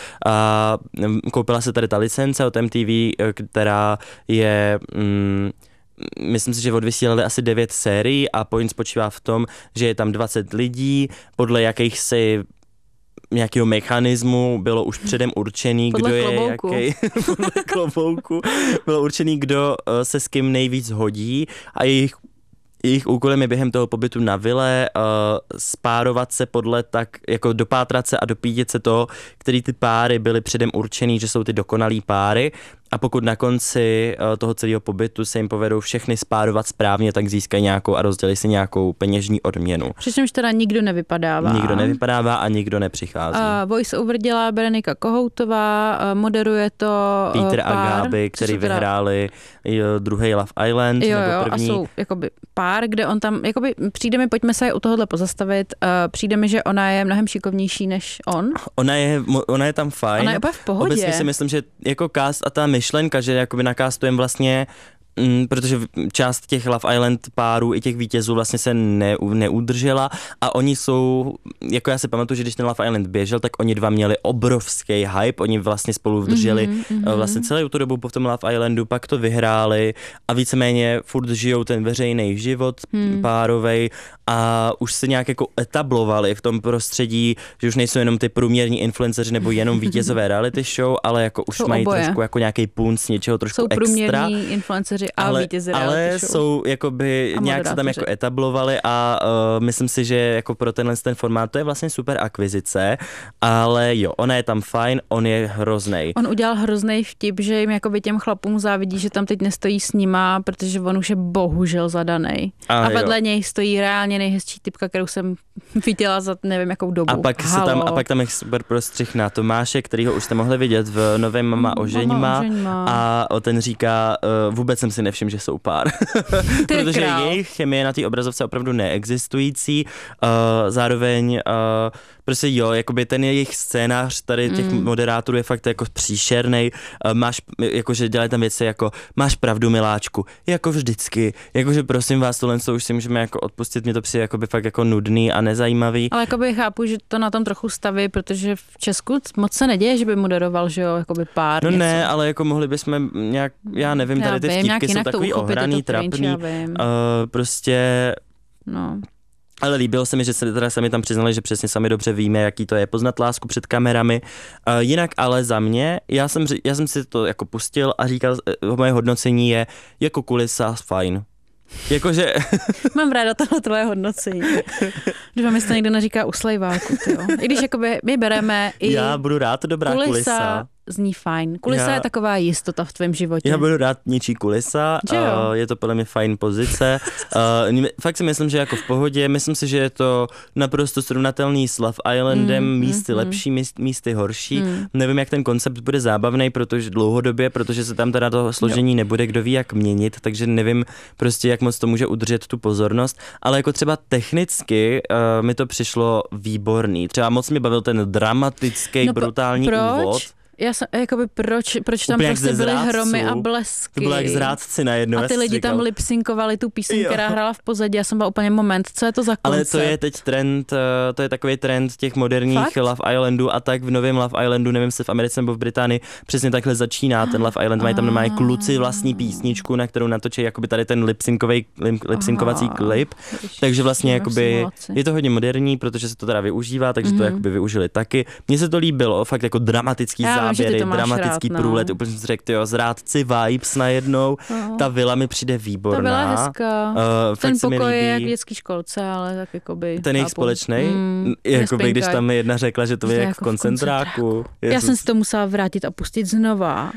Speaker 3: A koupila se tady ta licence od M T V, která je... Mm, myslím si, že odvysílali asi devět sérií a point spočívá v tom, že je tam dvacet lidí, podle jakých si nějakého mechanismu bylo už předem určený,
Speaker 4: podle
Speaker 3: kdo
Speaker 4: klobouku.
Speaker 3: je jaký. Podle klobouku. Bylo určený, kdo se s kým nejvíc hodí a jejich Jejich úkolem je během toho pobytu na vile uh, spárovat se podle tak, jako dopátrat se a dopídit se toho, který ty páry byly předem určený, že jsou ty dokonalý páry a pokud na konci uh, toho celého pobytu se jim povedou všechny spárovat správně, tak získají nějakou a rozdělí si nějakou peněžní odměnu.
Speaker 4: Přičemž teda nikdo nevypadává.
Speaker 3: Nikdo nevypadává a nikdo nepřichází. Uh,
Speaker 4: voice over dělá Berenika Kohoutová, uh, moderuje to uh,
Speaker 3: Peter
Speaker 4: pár,
Speaker 3: a Gáby, který teda... vyhráli uh, druhý Love Island,
Speaker 4: jo,
Speaker 3: nebo
Speaker 4: jo,
Speaker 3: první.
Speaker 4: A jsou jakoby pár, kde on tam, jakoby přijde mi, pojďme se u tohohle pozastavit, uh, přijde mi, že ona je mnohem šikovnější než on.
Speaker 3: Ona je, ona je tam fajn.
Speaker 4: Ona je úplně v pohodě.
Speaker 3: Obecně si myslím, že jako cast a ta myšlenka, že jakoby nakastujeme vlastně, mm, protože část těch Love Island párů i těch vítězů vlastně se ne, neudržela a oni jsou, jako já si pamatuju, že když ten Love Island běžel, tak oni dva měli obrovský hype, oni vlastně spolu vydrželi mm-hmm. vlastně celou tu dobu po tom Love Islandu, pak to vyhráli a víceméně furt žijou ten veřejný život mm. párovej a už se nějak jako etablovali v tom prostředí, že už nejsou jenom ty průměrní influenceři nebo jenom vítězové reality show, ale jako už
Speaker 4: jsou
Speaker 3: mají
Speaker 4: oboje.
Speaker 3: Trošku jako nějaký punc, něčeho trošku
Speaker 4: jsou
Speaker 3: extra.
Speaker 4: Jsou průměrní influenceři a
Speaker 3: ale,
Speaker 4: vítězi reality
Speaker 3: ale
Speaker 4: show.
Speaker 3: jsou jakoby nějak se tam jako etablovali a uh, myslím si, že jako pro tenhle ten formát to je vlastně super akvizice, ale jo, ona je tam fajn, on je hroznej.
Speaker 4: On udělal hroznej vtip, že jim jakoby těm chlapům závidí, že tam teď nestojí s nima, protože on už je bohužel zadanej. A, a vedle jo. něj stojí reálně nejhezčí typka, kterou jsem viděla za nevím jakou dobu.
Speaker 3: A pak, se tam, a pak tam je super prostřih na Tomáše, kterýho už jste mohli vidět v novém Mama oženima a ten říká, uh, vůbec jsem si nevšiml, že jsou pár. Protože král. Jejich chemie na té obrazovce opravdu neexistující. Uh, zároveň uh, prostě jo, jakoby ten jejich scénář tady těch mm. moderátorů je fakt jako příšernej. Uh, máš, jakože dělají tam věci jako máš pravdu miláčku, jako vždycky. Jakože prosím vás, tohle už si můžeme jako odpustit, mě to přijde jakoby fakt jako nudný a nezajímavý.
Speaker 4: Ale jakoby chápu, že to na tom trochu staví, protože v Česku moc se neděje, že by moderoval, že jo, jakoby pár
Speaker 3: No
Speaker 4: něco.
Speaker 3: ne, ale jako mohli bychom nějak, já nevím, tady ty vtípky jsou takový ohraný, trapný, uh, prostě...
Speaker 4: No...
Speaker 3: Ale líbilo se mi, že se teda sami tam přiznali, že přesně sami dobře víme, jaký to je poznat lásku před kamerami. Uh, jinak ale za mě, já jsem, já jsem si to jako pustil a říkal, uh, moje hodnocení je jako kulisa fajn. Jakože...
Speaker 4: Mám ráda tohle tvoje hodnocení. Doufám, jestli to někdo neříká u slejváku, tyjo. I když jakoby my bereme i...
Speaker 3: Já budu rád dobrá kulisa. kulisa.
Speaker 4: Zní fajn. Kulisa já, je taková jistota v tvém životě.
Speaker 3: Já budu rád něčí kulisa, uh, je to podle mě fajn pozice. Uh, fakt si myslím, že jako v pohodě, myslím si, že je to naprosto srovnatelný s Love Islandem, mm, místy mm, lepší, míst, místy horší. Mm. Nevím, jak ten koncept bude zábavný, protože dlouhodobě, protože se tam teda to složení jo. nebude kdo ví jak měnit, takže nevím prostě, jak moc to může udržet tu pozornost, ale jako třeba technicky uh, mi to přišlo výborný. Třeba moc mě bavil ten dramatický, no, brutální
Speaker 4: proč?
Speaker 3: úvod.
Speaker 4: Já jsem, jakoby proč, proč tam úplně prostě byly hromy a blesky.
Speaker 3: To bylo jak zrádci najednou.
Speaker 4: A ty lidi říkal. Tam lipsinkovali tu píseň, jo. která hrála v pozadí. Já jsem byla úplně moment, co je to za koncept?
Speaker 3: Ale to je teď trend, to je takový trend těch moderních Fakt? Love Islandů a tak v novém Love Islandu, nevím, jestli v Americe nebo v Británii, přesně takhle začíná ten Love Island. Mají tam normálně kluci vlastní písničku, na kterou natočí jakoby tady ten lipsinkový, lipsinkovací klip. Takže vlastně jakoby je to hodně moderní, protože se to teda využívá, takže to jakoby využili taky. Mně se to líbilo, fakt jako dramatický záběry, dramatický rád, průlet, no. úplně jsem si řekl, tyjo, zrádci vibes najednou, no. Ta vila mi přijde výborná.
Speaker 4: Ta vila je hezká, uh, ten pokoj je jak v dětský školce, ale tak jakoby...
Speaker 3: Ten jejich společnej, mm, jakoby když tam jedna řekla, že to je jak v koncentráku.
Speaker 4: Já, Já jsem si to musela vrátit a pustit znova.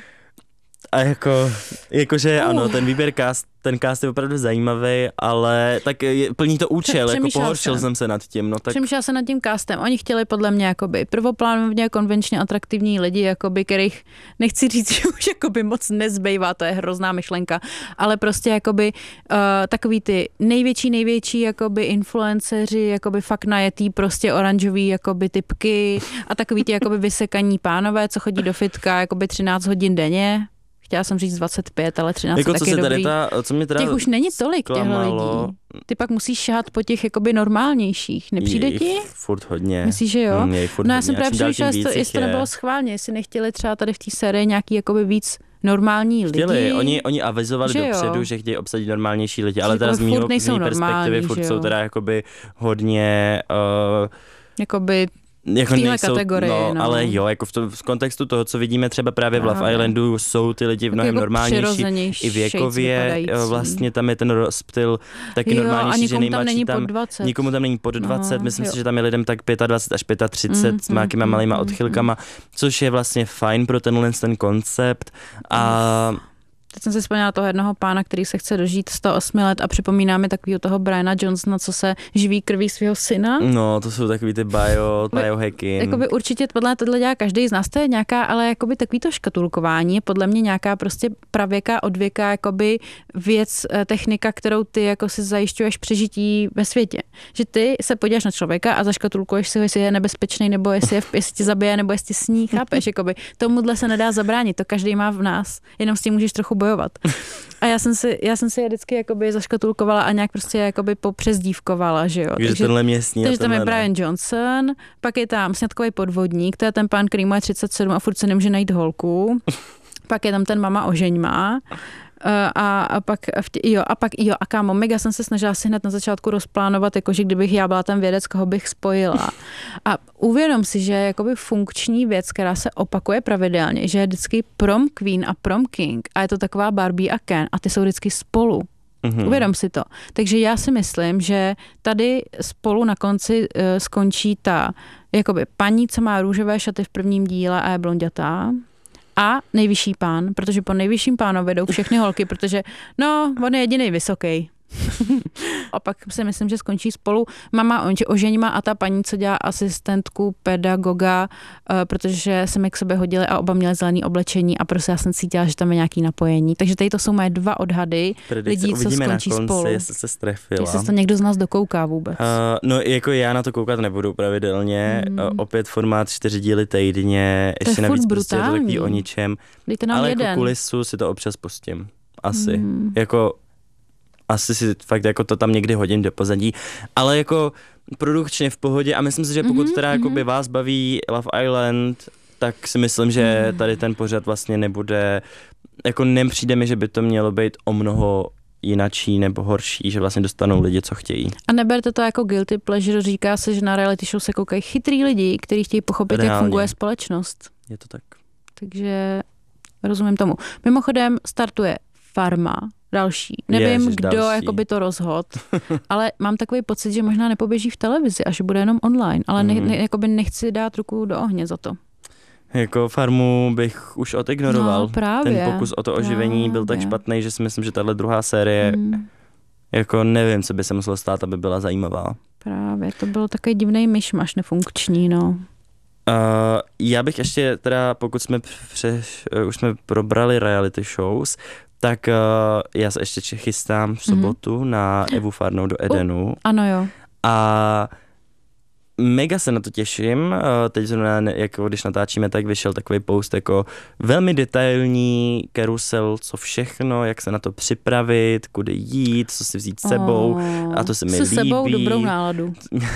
Speaker 3: A jako, jakože uh. ano, ten výběr cast, ten cast je opravdu zajímavý, ale tak je, plní to účel, jako pohoršil jsem se nad tím. No, tak...
Speaker 4: Přemýšlela se nad tím castem. Oni chtěli podle mě jakoby prvoplánově konvenčně atraktivní lidi, jakoby, kterých nechci říct, že už jakoby moc nezbývá, to je hrozná myšlenka, ale prostě jakoby uh, takový ty největší, největší jakoby influenceři, jakoby fakt najetý prostě oranžový jakoby typky a takový ty jakoby vysekaní pánové, co chodí do fitka jakoby třináct hodin denně. Chtěla jsem říct dvacet pět, ale třináct jako, taky dobrý. Ta,
Speaker 3: co mě teda
Speaker 4: těch už není tolik těchto lidí. Ty pak musíš šahat po těch jakoby normálnějších. Nepřijde
Speaker 3: je
Speaker 4: ti?
Speaker 3: Furt hodně.
Speaker 4: Myslíš, že jo?
Speaker 3: Mm,
Speaker 4: no já jsem právě přemýšlela, jestli to nebylo schválně, jestli nechtěli třeba tady v té sérii nějaký jakoby víc normální lidi.
Speaker 3: Chtěli, oni, oni avizovali že dopředu, jo? Že chtějí obsadit normálnější lidi, ale teda z mýho perspektivy furt jsou teda jakoby hodně... Uh,
Speaker 4: jakoby
Speaker 3: jako
Speaker 4: v téhle kategorii,
Speaker 3: no,
Speaker 4: no.
Speaker 3: Ale jo, jako v, to, v kontextu toho, co vidíme třeba právě v Love Islandu, jsou ty lidi mnohem jako normálnější, i věkově, vlastně tam je ten rozptyl taky jo, normálnější, že nejmladší tam, nikomu tam není pod dvacet, no, myslím jo. si, že tam je lidem tak dvacet pět až třicet pět mm, s nějakýma mm, malýma mm, odchylkama, což je vlastně fajn pro tenhle ten koncept a...
Speaker 4: Teď jsem si vzpomněla toho jednoho pána, který se chce dožít sto osm let a připomíná mi takovýho toho Briana Johnsona, co se živí krví svého syna.
Speaker 3: No, to jsou takový ty bio, biohacky.
Speaker 4: Jakoby určitě podle tohle dělá každý z nás, to je nějaká, ale jakoby takový to škatulkování je podle mě nějaká prostě pravěká, odvěká jakoby věc, technika, kterou ty jako si zajišťuješ přežití ve světě. Že ty se podíváš na člověka a zaškatulkuješ si ho, jestli je nebezpečný, nebo jestli, je, jestli tě zabije, nebo jestli sní, chápeš? Jakoby tomuhle se nedá zabránit, to každý má v nás, jenom s tím můžeš trochu bojovat. A já jsem si, já jsem si je vždycky jakoby zaškatulkovala a nějak prostě jakoby popřezdívkovala, že jo.
Speaker 3: Takže tenhle městní.
Speaker 4: Takže tam je Brian Johnson, pak je tam sňatkový podvodník, to je ten pán, který mu je třicet sedm a furt se nemůže najít holku. Pak je tam ten Mama ožeňma. A, a pak jo, a pak jo, a kámo, mega jsem se snažila si hned na začátku rozplánovat, jakože kdybych já byla ten vědec, koho bych spojila. A uvědom si, že je jakoby funkční věc, která se opakuje pravidelně, že je vždycky prom queen a prom king a je to taková Barbie a Ken a ty jsou vždycky spolu. Mm-hmm. Uvědom si to. Takže já si myslím, že tady spolu na konci uh, skončí ta jakoby paní, co má růžové šaty v prvním díle a je blondětá. A nejvyšší pán, protože po nejvyšším pánovi jdou všechny holky, protože no, on je jedinej vysoký. A pak si myslím, že skončí spolu Mama oženíma a ta paní, co dělá asistentku pedagoga, uh, protože se mi k sobě hodili a oba měli zelený oblečení a prostě já jsem cítila, že tam je nějaký napojení. Takže tady to jsou moje dva odhady
Speaker 3: Predikce.
Speaker 4: lidí, co
Speaker 3: Uvidíme
Speaker 4: skončí
Speaker 3: na konci,
Speaker 4: spolu.
Speaker 3: Jestli se strefila.
Speaker 4: Jestli se to někdo z nás dokouká vůbec. Uh,
Speaker 3: no jako já na to koukat nebudu pravidelně. Mm. Uh, opět formát čtyři díly týdně.
Speaker 4: To
Speaker 3: ještě
Speaker 4: je
Speaker 3: navíc
Speaker 4: prostě je
Speaker 3: to takový o ničem.
Speaker 4: Dejte nám
Speaker 3: ale
Speaker 4: jeden.
Speaker 3: jako kulisu si to občas pustím. Asi.
Speaker 4: Mm.
Speaker 3: Jako asi si fakt jako to tam někdy hodím do pozadí, ale jako produkčně v pohodě a myslím si, že pokud teda jako by vás baví Love Island, tak si myslím, že tady ten pořad vlastně nebude, jako nepřijde mi, že by to mělo být o mnoho jinačí nebo horší, že vlastně dostanou lidi, co chtějí.
Speaker 4: A neberte to jako guilty pleasure, říká se, že na reality show se koukají chytrý lidi, kteří chtějí pochopit, reálně, jak funguje společnost.
Speaker 3: Je to tak.
Speaker 4: Takže rozumím tomu. Mimochodem startuje Farma, další. Nevím,
Speaker 3: Ježiš,
Speaker 4: kdo
Speaker 3: další.
Speaker 4: jako by to rozhodl, ale mám takový pocit, že možná nepoběží v televizi a že bude jenom online, ale ne, ne, jakoby nechci dát ruku do ohně za to.
Speaker 3: Jako Farmu bych už odignoroval.
Speaker 4: No, právě,
Speaker 3: Ten pokus o to oživení byl tak
Speaker 4: právě.
Speaker 3: špatný, že si myslím, že tahle druhá série,
Speaker 4: Hmm.
Speaker 3: jako nevím, co by se muselo stát, aby byla zajímavá.
Speaker 4: Právě, to byl takový divnej myšmaš nefunkční, no.
Speaker 3: Uh, já bych ještě teda, pokud jsme přeš, uh, už jsme probrali reality shows, tak uh, já se ještě chystám v sobotu mm-hmm. na Evu Farnou do Edenu. Uh,
Speaker 4: ano jo.
Speaker 3: a mega se na to těším. Teď zrovna, jako když natáčíme, tak vyšel takový post jako velmi detailní karusel, co všechno, jak se na to připravit, kudy jít, co si vzít s sebou. Oh, a to se mi líbí.
Speaker 4: Se sebou dobrou náladu.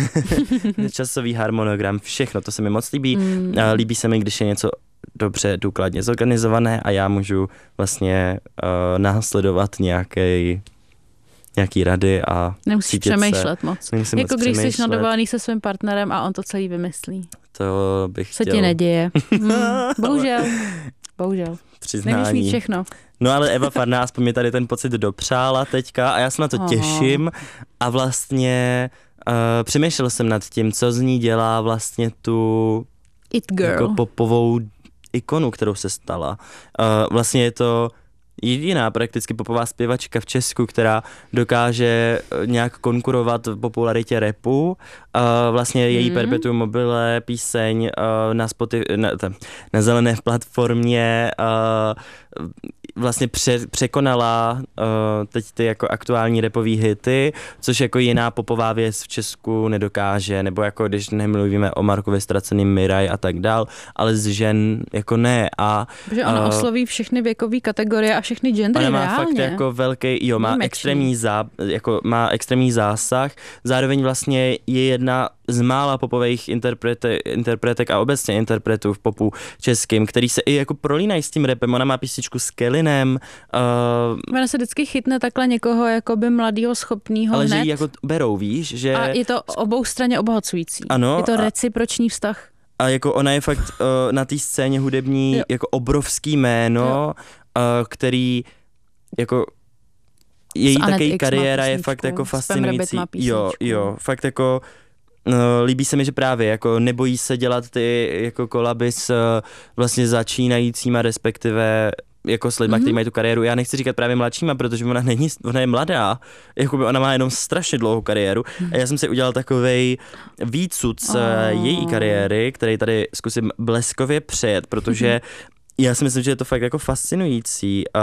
Speaker 3: Časový harmonogram, všechno, to se mi moc líbí.
Speaker 4: Mm.
Speaker 3: Líbí se mi, když je něco dobře, důkladně zorganizované a já můžu vlastně uh, následovat nějaký nějaký rady a
Speaker 4: nemusíš přemýšlet se. moc.
Speaker 3: Nemusím
Speaker 4: jako
Speaker 3: moc
Speaker 4: když
Speaker 3: přemýšlet.
Speaker 4: jsi na dovolený se svým partnerem a on to celý vymyslí.
Speaker 3: To bych
Speaker 4: Se
Speaker 3: chtěl.
Speaker 4: ti neděje. Hmm, bohužel. Bohužel.
Speaker 3: Přiznání.
Speaker 4: Nevíš mít všechno.
Speaker 3: No ale Eva Farná aspoň mi tady ten pocit dopřála teďka a já se na to
Speaker 4: oh.
Speaker 3: těším a vlastně uh, přemýšlel jsem nad tím, co z ní dělá vlastně tu
Speaker 4: It girl.
Speaker 3: Jako popovou ikonu, kterou se stala. Uh, vlastně je to jediná prakticky popová zpěvačka v Česku, která dokáže nějak konkurovat v popularitě rapu. Uh, vlastně její mm. Perpetuum mobile píseň uh, na, Spotify, na, na zelené platformě uh, vlastně pře, překonala uh, teď ty jako aktuální rapový hity, což jako jiná popová věc v Česku nedokáže, nebo jako když nemluvíme o Markovi Ztraceným, Miraj a tak dál, ale z žen jako ne. A,
Speaker 4: protože ona uh, osloví všechny věkové kategorie a všechny gendry
Speaker 3: ona má
Speaker 4: reálně.
Speaker 3: fakt jako velký, jo, má
Speaker 4: Výjimečný.
Speaker 3: extrémní, zá, jako má extrémní zásah, zároveň vlastně je jedna z mála popových interprete, interpretek a obecně interpretů v popu českým, který se i jako prolínají s tím rapem. Ona má písničku s Kellinem. Uh,
Speaker 4: ona se vždycky chytne takhle někoho jakoby mladýho, schopnýho
Speaker 3: ale
Speaker 4: hned.
Speaker 3: že ji jako berou, víš, že...
Speaker 4: A je to obou straně obohacující.
Speaker 3: Ano.
Speaker 4: Je to
Speaker 3: A...
Speaker 4: reciproční vztah.
Speaker 3: A jako ona je fakt uh, na té scéně hudební
Speaker 4: jo.
Speaker 3: jako obrovský jméno, uh, který jako její taky kariéra je fakt jako fascinující. Jo, jo, fakt jako no, líbí se mi, že právě jako nebojí se dělat ty jako kolaby s uh, vlastně začínajícíma, respektive jako s lidma, mm-hmm. kteří mají tu kariéru. Já nechci říkat právě mladšíma, protože ona není, ona je mladá. Jakoby ona má jenom strašně dlouhou kariéru. Mm-hmm. A já jsem si udělal takovej výcud z oh. její kariéry, který tady zkusím bleskově přejet, protože mm-hmm. já si myslím, že je to fakt jako fascinující. Uh,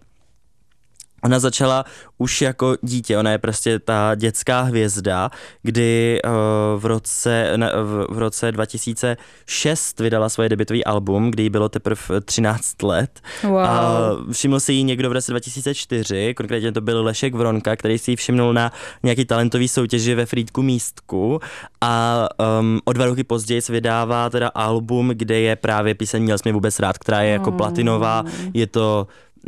Speaker 3: Ona začala už jako dítě, ona je prostě ta dětská hvězda, kdy uh, v, roce, ne, v, v roce dva tisíce šest vydala svoje debutový album, kdy jí bylo teprve třináct let.
Speaker 4: Wow.
Speaker 3: A všiml si jí někdo v roce dva tisíce čtyři, konkrétně to byl Lešek Vronka, který si ji všimnul na nějaký talentový soutěži ve Frýdku Místku a um, o dva roky později se vydává teda album, kde je právě píseň Měl jsi mě vůbec rád, která je jako platinová, je to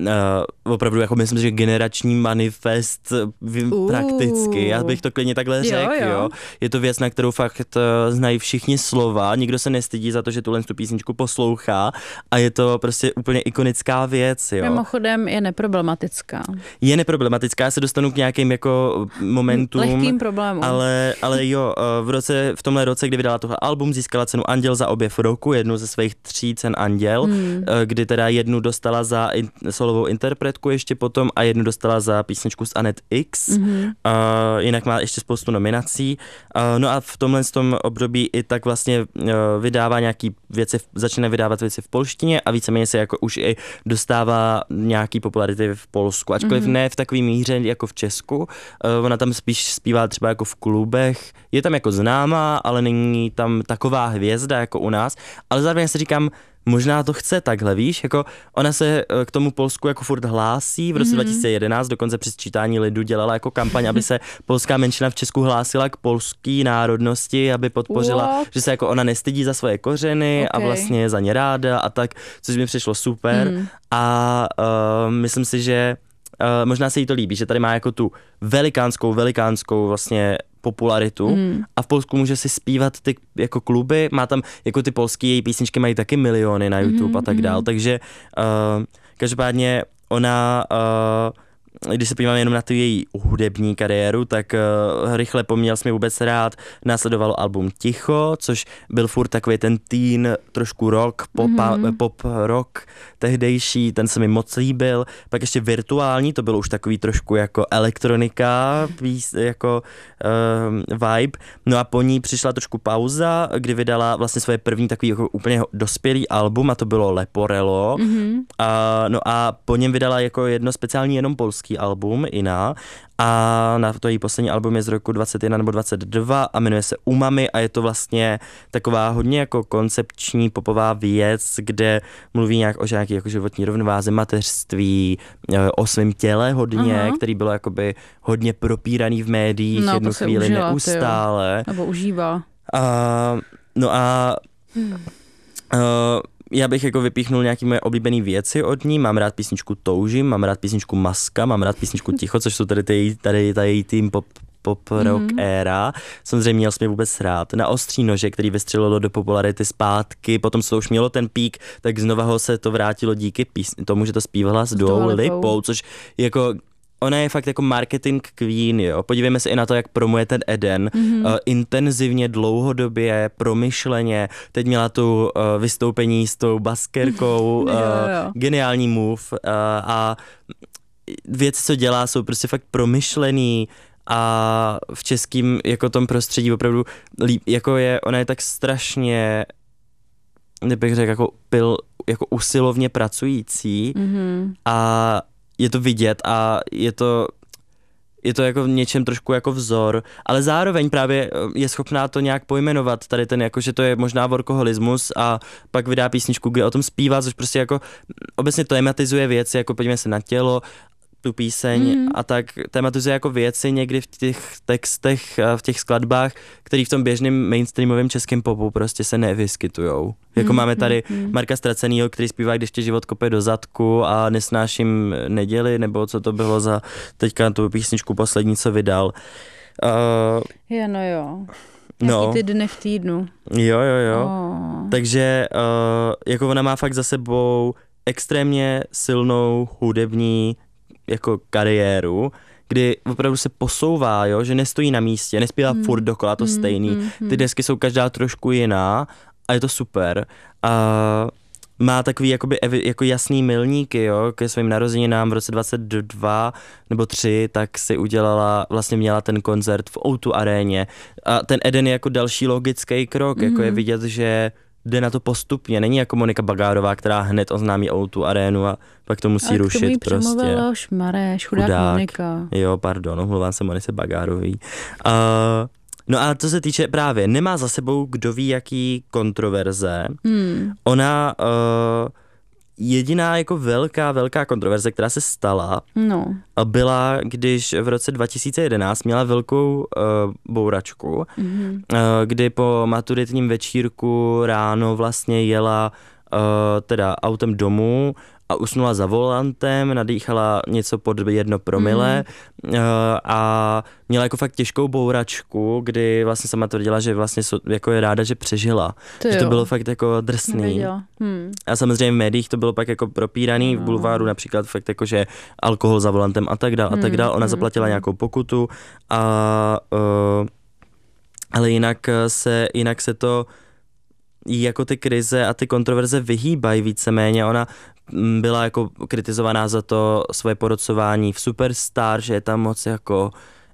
Speaker 3: Uh, opravdu jako myslím, že generační manifest uh. prakticky, já bych to klidně takhle řekl, jo, jo. jo. Je to věc, na kterou fakt uh, znají všichni slova, nikdo se nestydí za to, že tuhle tu písničku poslouchá a je to prostě úplně ikonická věc, jo.
Speaker 4: Mimochodem je neproblematická.
Speaker 3: Je neproblematická, já se dostanu k nějakým jako momentům.
Speaker 4: Lehkým problémům.
Speaker 3: Ale, ale jo, v roce, v tomhle roce, kdy vydala tohle album, získala cenu Anděl za objev roku, jednu ze svých tří cen Anděl, hmm. kdy teda jednu dostala za in, solovou interpretku ještě potom a jednu dostala za písničku s Anet X. Mm-hmm. Uh, jinak má ještě spoustu nominací. Uh, no a v tomhle tom období i tak vlastně uh, vydává nějaký věci, začíná vydávat věci v polštině a víceméně se jako už i dostává nějaký popularity v Polsku, ačkoliv mm-hmm. ne v takový míře jako v Česku. Uh, ona tam spíš zpívá třeba jako v klubech. Je tam jako známá, ale není tam taková hvězda jako u nás. Ale zároveň si říkám, možná to chce takhle, víš, jako ona se k tomu Polsku jako furt hlásí, v roce mm-hmm. dva tisíce jedenáct dokonce při sčítání lidu dělala jako kampaň, aby se polská menšina v Česku hlásila k polské národnosti, aby podpořila, What? že se jako ona nestydí za svoje kořeny okay. a vlastně je za ně ráda a tak, což mi přišlo super mm. a uh, myslím si, že uh, možná se jí to líbí, že tady má jako tu velikánskou, velikánskou vlastně popularitu mm. a v Polsku může si zpívat ty jako kluby, má tam jako ty polský její písničky mají taky miliony na YouTube mm, a tak dál, mm. takže uh, každopádně ona uh, když se podíváme jenom na tu její hudební kariéru, tak uh, rychle po Měl jsi mě vůbec rád, následovalo album Ticho, což byl furt takový ten teen, trošku rock, pop, mm-hmm. pop rock tehdejší, ten se mi moc líbil, pak ještě Virtuální, to bylo už takový trošku jako elektronika, jako uh, vibe, no a po ní přišla trošku pauza, kdy vydala vlastně svoje první takový jako úplně dospělý album a to bylo Leporello, mm-hmm. a, no a po něm vydala jako jedno speciální jenom polský album, Ina, a na to její poslední album je z roku dvacet jedna nebo dvacet dva a jmenuje se Umami a je to vlastně taková hodně jako koncepční popová věc, kde mluví nějak o nějaké jako životní rovnováze, mateřství, o svém těle hodně, aha. který bylo jakoby hodně propíraný v médiích,
Speaker 4: no,
Speaker 3: jednu chvíli užila, neustále.
Speaker 4: Nebo užívá.
Speaker 3: A, no a hmm. uh, já bych jako vypíchnul nějaké moje oblíbené věci od ní. Mám rád písničku Toužím, mám rád písničku Maska, mám rád písničku Ticho, což jsou tady tady, tady, tady její tým pop, pop rock mm-hmm. éra. Samozřejmě Měl jsi mě vůbec rád. Na Ostří nože, který vystřelilo do popularity zpátky, potom se to už mělo ten pík, tak znova ho se to vrátilo díky písni, tomu, že to zpívala s Duou Lipou, což jako ona je fakt jako marketing queen, jo. Podívejme se i na to, jak promuje ten Eden. Mm-hmm. Uh, intenzivně, dlouhodobě, promyšleně. Teď měla tu uh, vystoupení s tou baskerkou, uh, jo, jo. geniální move uh, a věci, co dělá, jsou prostě fakt promyšlený a v českém jako tom prostředí opravdu líp, jako je, ona je tak strašně, nebych řekl, jako pil, jako usilovně pracující mm-hmm. a je to vidět a je to, je to jako v něčem trošku jako vzor, ale zároveň právě je schopná to nějak pojmenovat, tady ten jako, že to je možná workoholismus a pak vydá písničku, kde o tom zpívá, což prostě jako obecně tematizuje věci, jako podívejme se na tělo, tu píseň mm. a tak tematizuje jako věci někdy v těch textech, v těch skladbách, které v tom běžném mainstreamovém českém popu prostě se nevyskytujou. Jako mm. máme tady mm. Marka Ztracenýho, který zpívá, když tě život kope do zadku a Nesnáším neděli, nebo co to bylo za teďka tu písničku poslední, co vydal. Uh,
Speaker 4: je, no jo.
Speaker 3: No.
Speaker 4: Jaký ty dny v týdnu.
Speaker 3: Jo, jo, jo.
Speaker 4: Oh.
Speaker 3: Takže uh, jako ona má fakt za sebou extrémně silnou hudební jako kariéru, kdy opravdu se posouvá, jo, že nestojí na místě, nespívá mm. furt dokola to mm, stejný. Mm, Ty desky jsou každá trošku jiná a je to super. A má takový jakoby, jako jasný milníky, jo, ke svým narozeninám v roce dvacet dva nebo tři, tak si udělala, vlastně měla ten koncert v ó dva aréně. A ten Eden je jako další logický krok, mm. jako je vidět, že jde na to postupně, není jako Monika Bagárová, která hned oznámí ó dva arénu a pak to musí rušit prostě. Ale k tomu jí přemluvila šmareš, chudák, chudák Monika. Jo, pardon, omlouvám se Monice Bagárový. Uh, no a co se týče právě, nemá za sebou kdo ví jaký kontroverze. Hmm. Ona uh, jediná jako velká, velká kontroverze, která se stala, no. byla, když v roce dva tisíce jedenáct měla velkou uh, bouračku, mm-hmm. uh, kdy po maturitním večírku ráno vlastně jela uh, teda autem domů a usnula za volantem, nadýchala něco pod jedno promile mm. uh, a měla jako fakt těžkou bouračku, kdy vlastně sama tvrdila, že vlastně jako je ráda, že přežila. To že to bylo fakt jako drsný. Hmm. A samozřejmě v médiích to bylo pak jako propíraný, no. v bulváru například fakt jako, že alkohol za volantem a tak dál a tak dál. Ona hmm. zaplatila hmm. nějakou pokutu a uh, ale jinak se, jinak se to jako ty krize a ty kontroverze vyhýbají víceméně. Ona byla jako kritizovaná za to svoje porodcování v Superstar, že je tam moc jako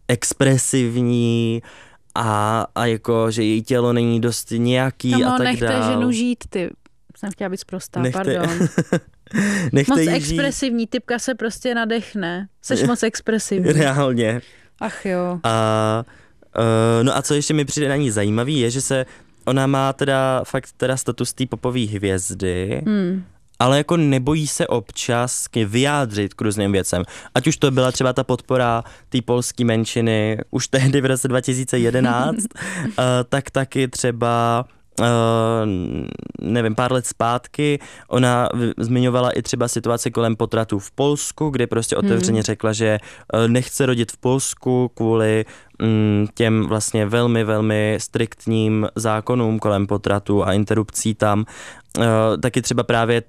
Speaker 3: expresivní a, a jako, že její tělo není dost nějaký Kamo, a tak
Speaker 4: nechte
Speaker 3: dál.
Speaker 4: Nechte ženu žít, ty. Jsem chtěla být sprostá,
Speaker 3: nechte...
Speaker 4: pardon.
Speaker 3: nechte
Speaker 4: moc expresivní, žít. Typka se prostě nadechne. Seš moc expresivní.
Speaker 3: Reálně.
Speaker 4: Ach jo.
Speaker 3: A, uh, no a co ještě mi přijde na ní zajímavý, je, že se ona má teda fakt teda status té popové hvězdy, hmm. ale jako nebojí se občas vyjádřit k různým věcem. Ať už to byla třeba ta podpora té polské menšiny už tehdy v roce dva tisíce jedenáct, uh, tak taky třeba Uh, nevím, pár let zpátky, ona zmiňovala i třeba situaci kolem potratů v Polsku, kdy prostě otevřeně hmm. řekla, že uh, nechce rodit v Polsku kvůli um, těm vlastně velmi, velmi striktním zákonům kolem potratů a interrupcí tam. Uh, taky třeba právě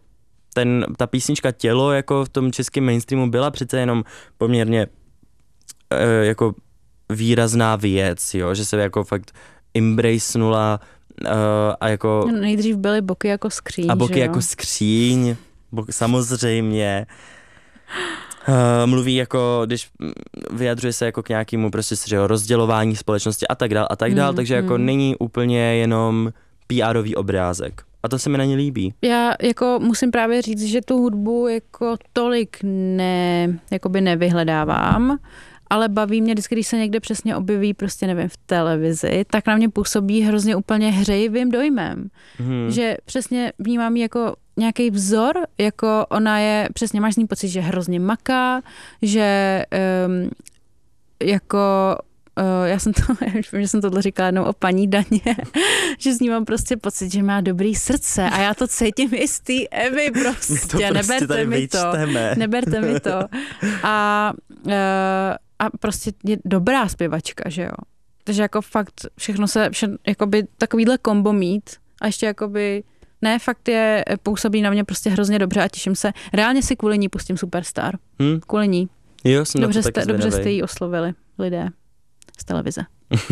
Speaker 3: ten, ta písnička Tělo jako v tom českém mainstreamu byla přece jenom poměrně uh, jako výrazná věc, jo, že se jako fakt embracenula uh, a jako...
Speaker 4: No, nejdřív byly boky jako skříň,
Speaker 3: A boky
Speaker 4: že jo?
Speaker 3: jako skříň, bok, samozřejmě. Uh, mluví jako, když vyjadřuje se jako k nějakému prostě že jo, rozdělování společnosti a tak dál a tak dál, mm, takže mm. jako není úplně jenom P R ový obrázek. A to se mi na ně líbí.
Speaker 4: Já jako musím právě říct, že tu hudbu jako tolik ne, jakoby nevyhledávám, ale baví mě vždycky, když se někde přesně objeví, prostě nevím, v televizi, tak na mě působí hrozně úplně hřejivým dojmem. Hmm. Že přesně vnímám ji jako nějaký vzor, jako ona je, přesně máš z ní pocit, že hrozně maká, že um, jako Uh, já jsem to, já už vím, že jsem tohle říkala jednou o paní Daně, že s ní mám prostě pocit, že má dobrý srdce a já to cítím i z té Evy prostě,
Speaker 3: to prostě
Speaker 4: neberte mi
Speaker 3: vyčteme.
Speaker 4: to, neberte mi to. A, uh, a prostě je dobrá zpěvačka, že jo. Takže jako fakt všechno se, vše, jakoby takovýhle kombo mít a ještě jakoby, ne, fakt je, působí na mě prostě hrozně dobře a těším se. Reálně si kvůli ní pustím Superstar. Hmm? Kvůli ní.
Speaker 3: Jo, jsem
Speaker 4: dobře,
Speaker 3: na to
Speaker 4: jste, dobře jste ji oslovili, lidé z televize.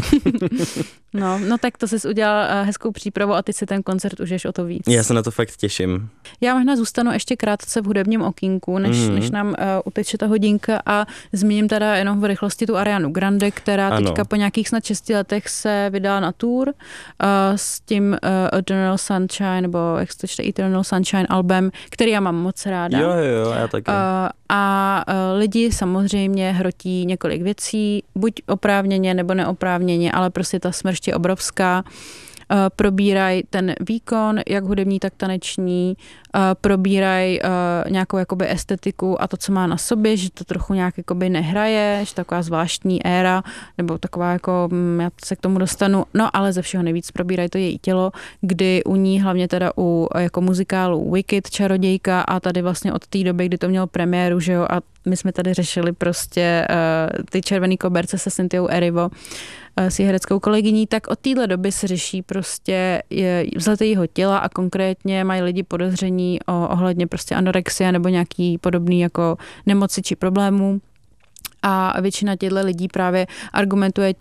Speaker 4: no, no tak to jsi udělal hezkou přípravu a teď si ten koncert užiješ o to víc.
Speaker 3: Já se na to fakt těším.
Speaker 4: Já možná zůstanu ještě krátce v hudebním okýnku, než, mm. než nám uh, uteče ta hodinka a zmíním teda jenom v rychlosti tu Arianu Grande, která ano. teďka po nějakých snad šesti letech se vydala na tour uh, s tím uh, Eternal Sunshine, nebo jak se to čte, Eternal Sunshine album, který já mám moc ráda.
Speaker 3: Jo, jo, já taky. Uh,
Speaker 4: a uh, lidi samozřejmě hrotí několik věcí, buď oprávněně nebo neoprávněně, ale prostě ta smršť je obrovská. Uh, probírají ten výkon, jak hudební, tak taneční, uh, probírají uh, nějakou jakoby estetiku a to, co má na sobě, že to trochu nějak jakoby nehraje, že taková zvláštní éra, nebo taková jako, hm, já se k tomu dostanu, no ale ze všeho nejvíc probírají to její tělo, kdy u ní, hlavně teda u jako muzikálu Wicked, Čarodějka a tady vlastně od té doby, kdy to mělo premiéru, že jo, a my jsme tady řešili prostě uh, ty červený koberce se Cynthiou Erivo, s hereckou kolegyní, tak od téhle doby se řeší prostě vzhled jejího těla a konkrétně mají lidi podezření o, ohledně prostě anorexie nebo nějaký podobný jako nemoci či problémů. A většina těchto lidí právě argumentuje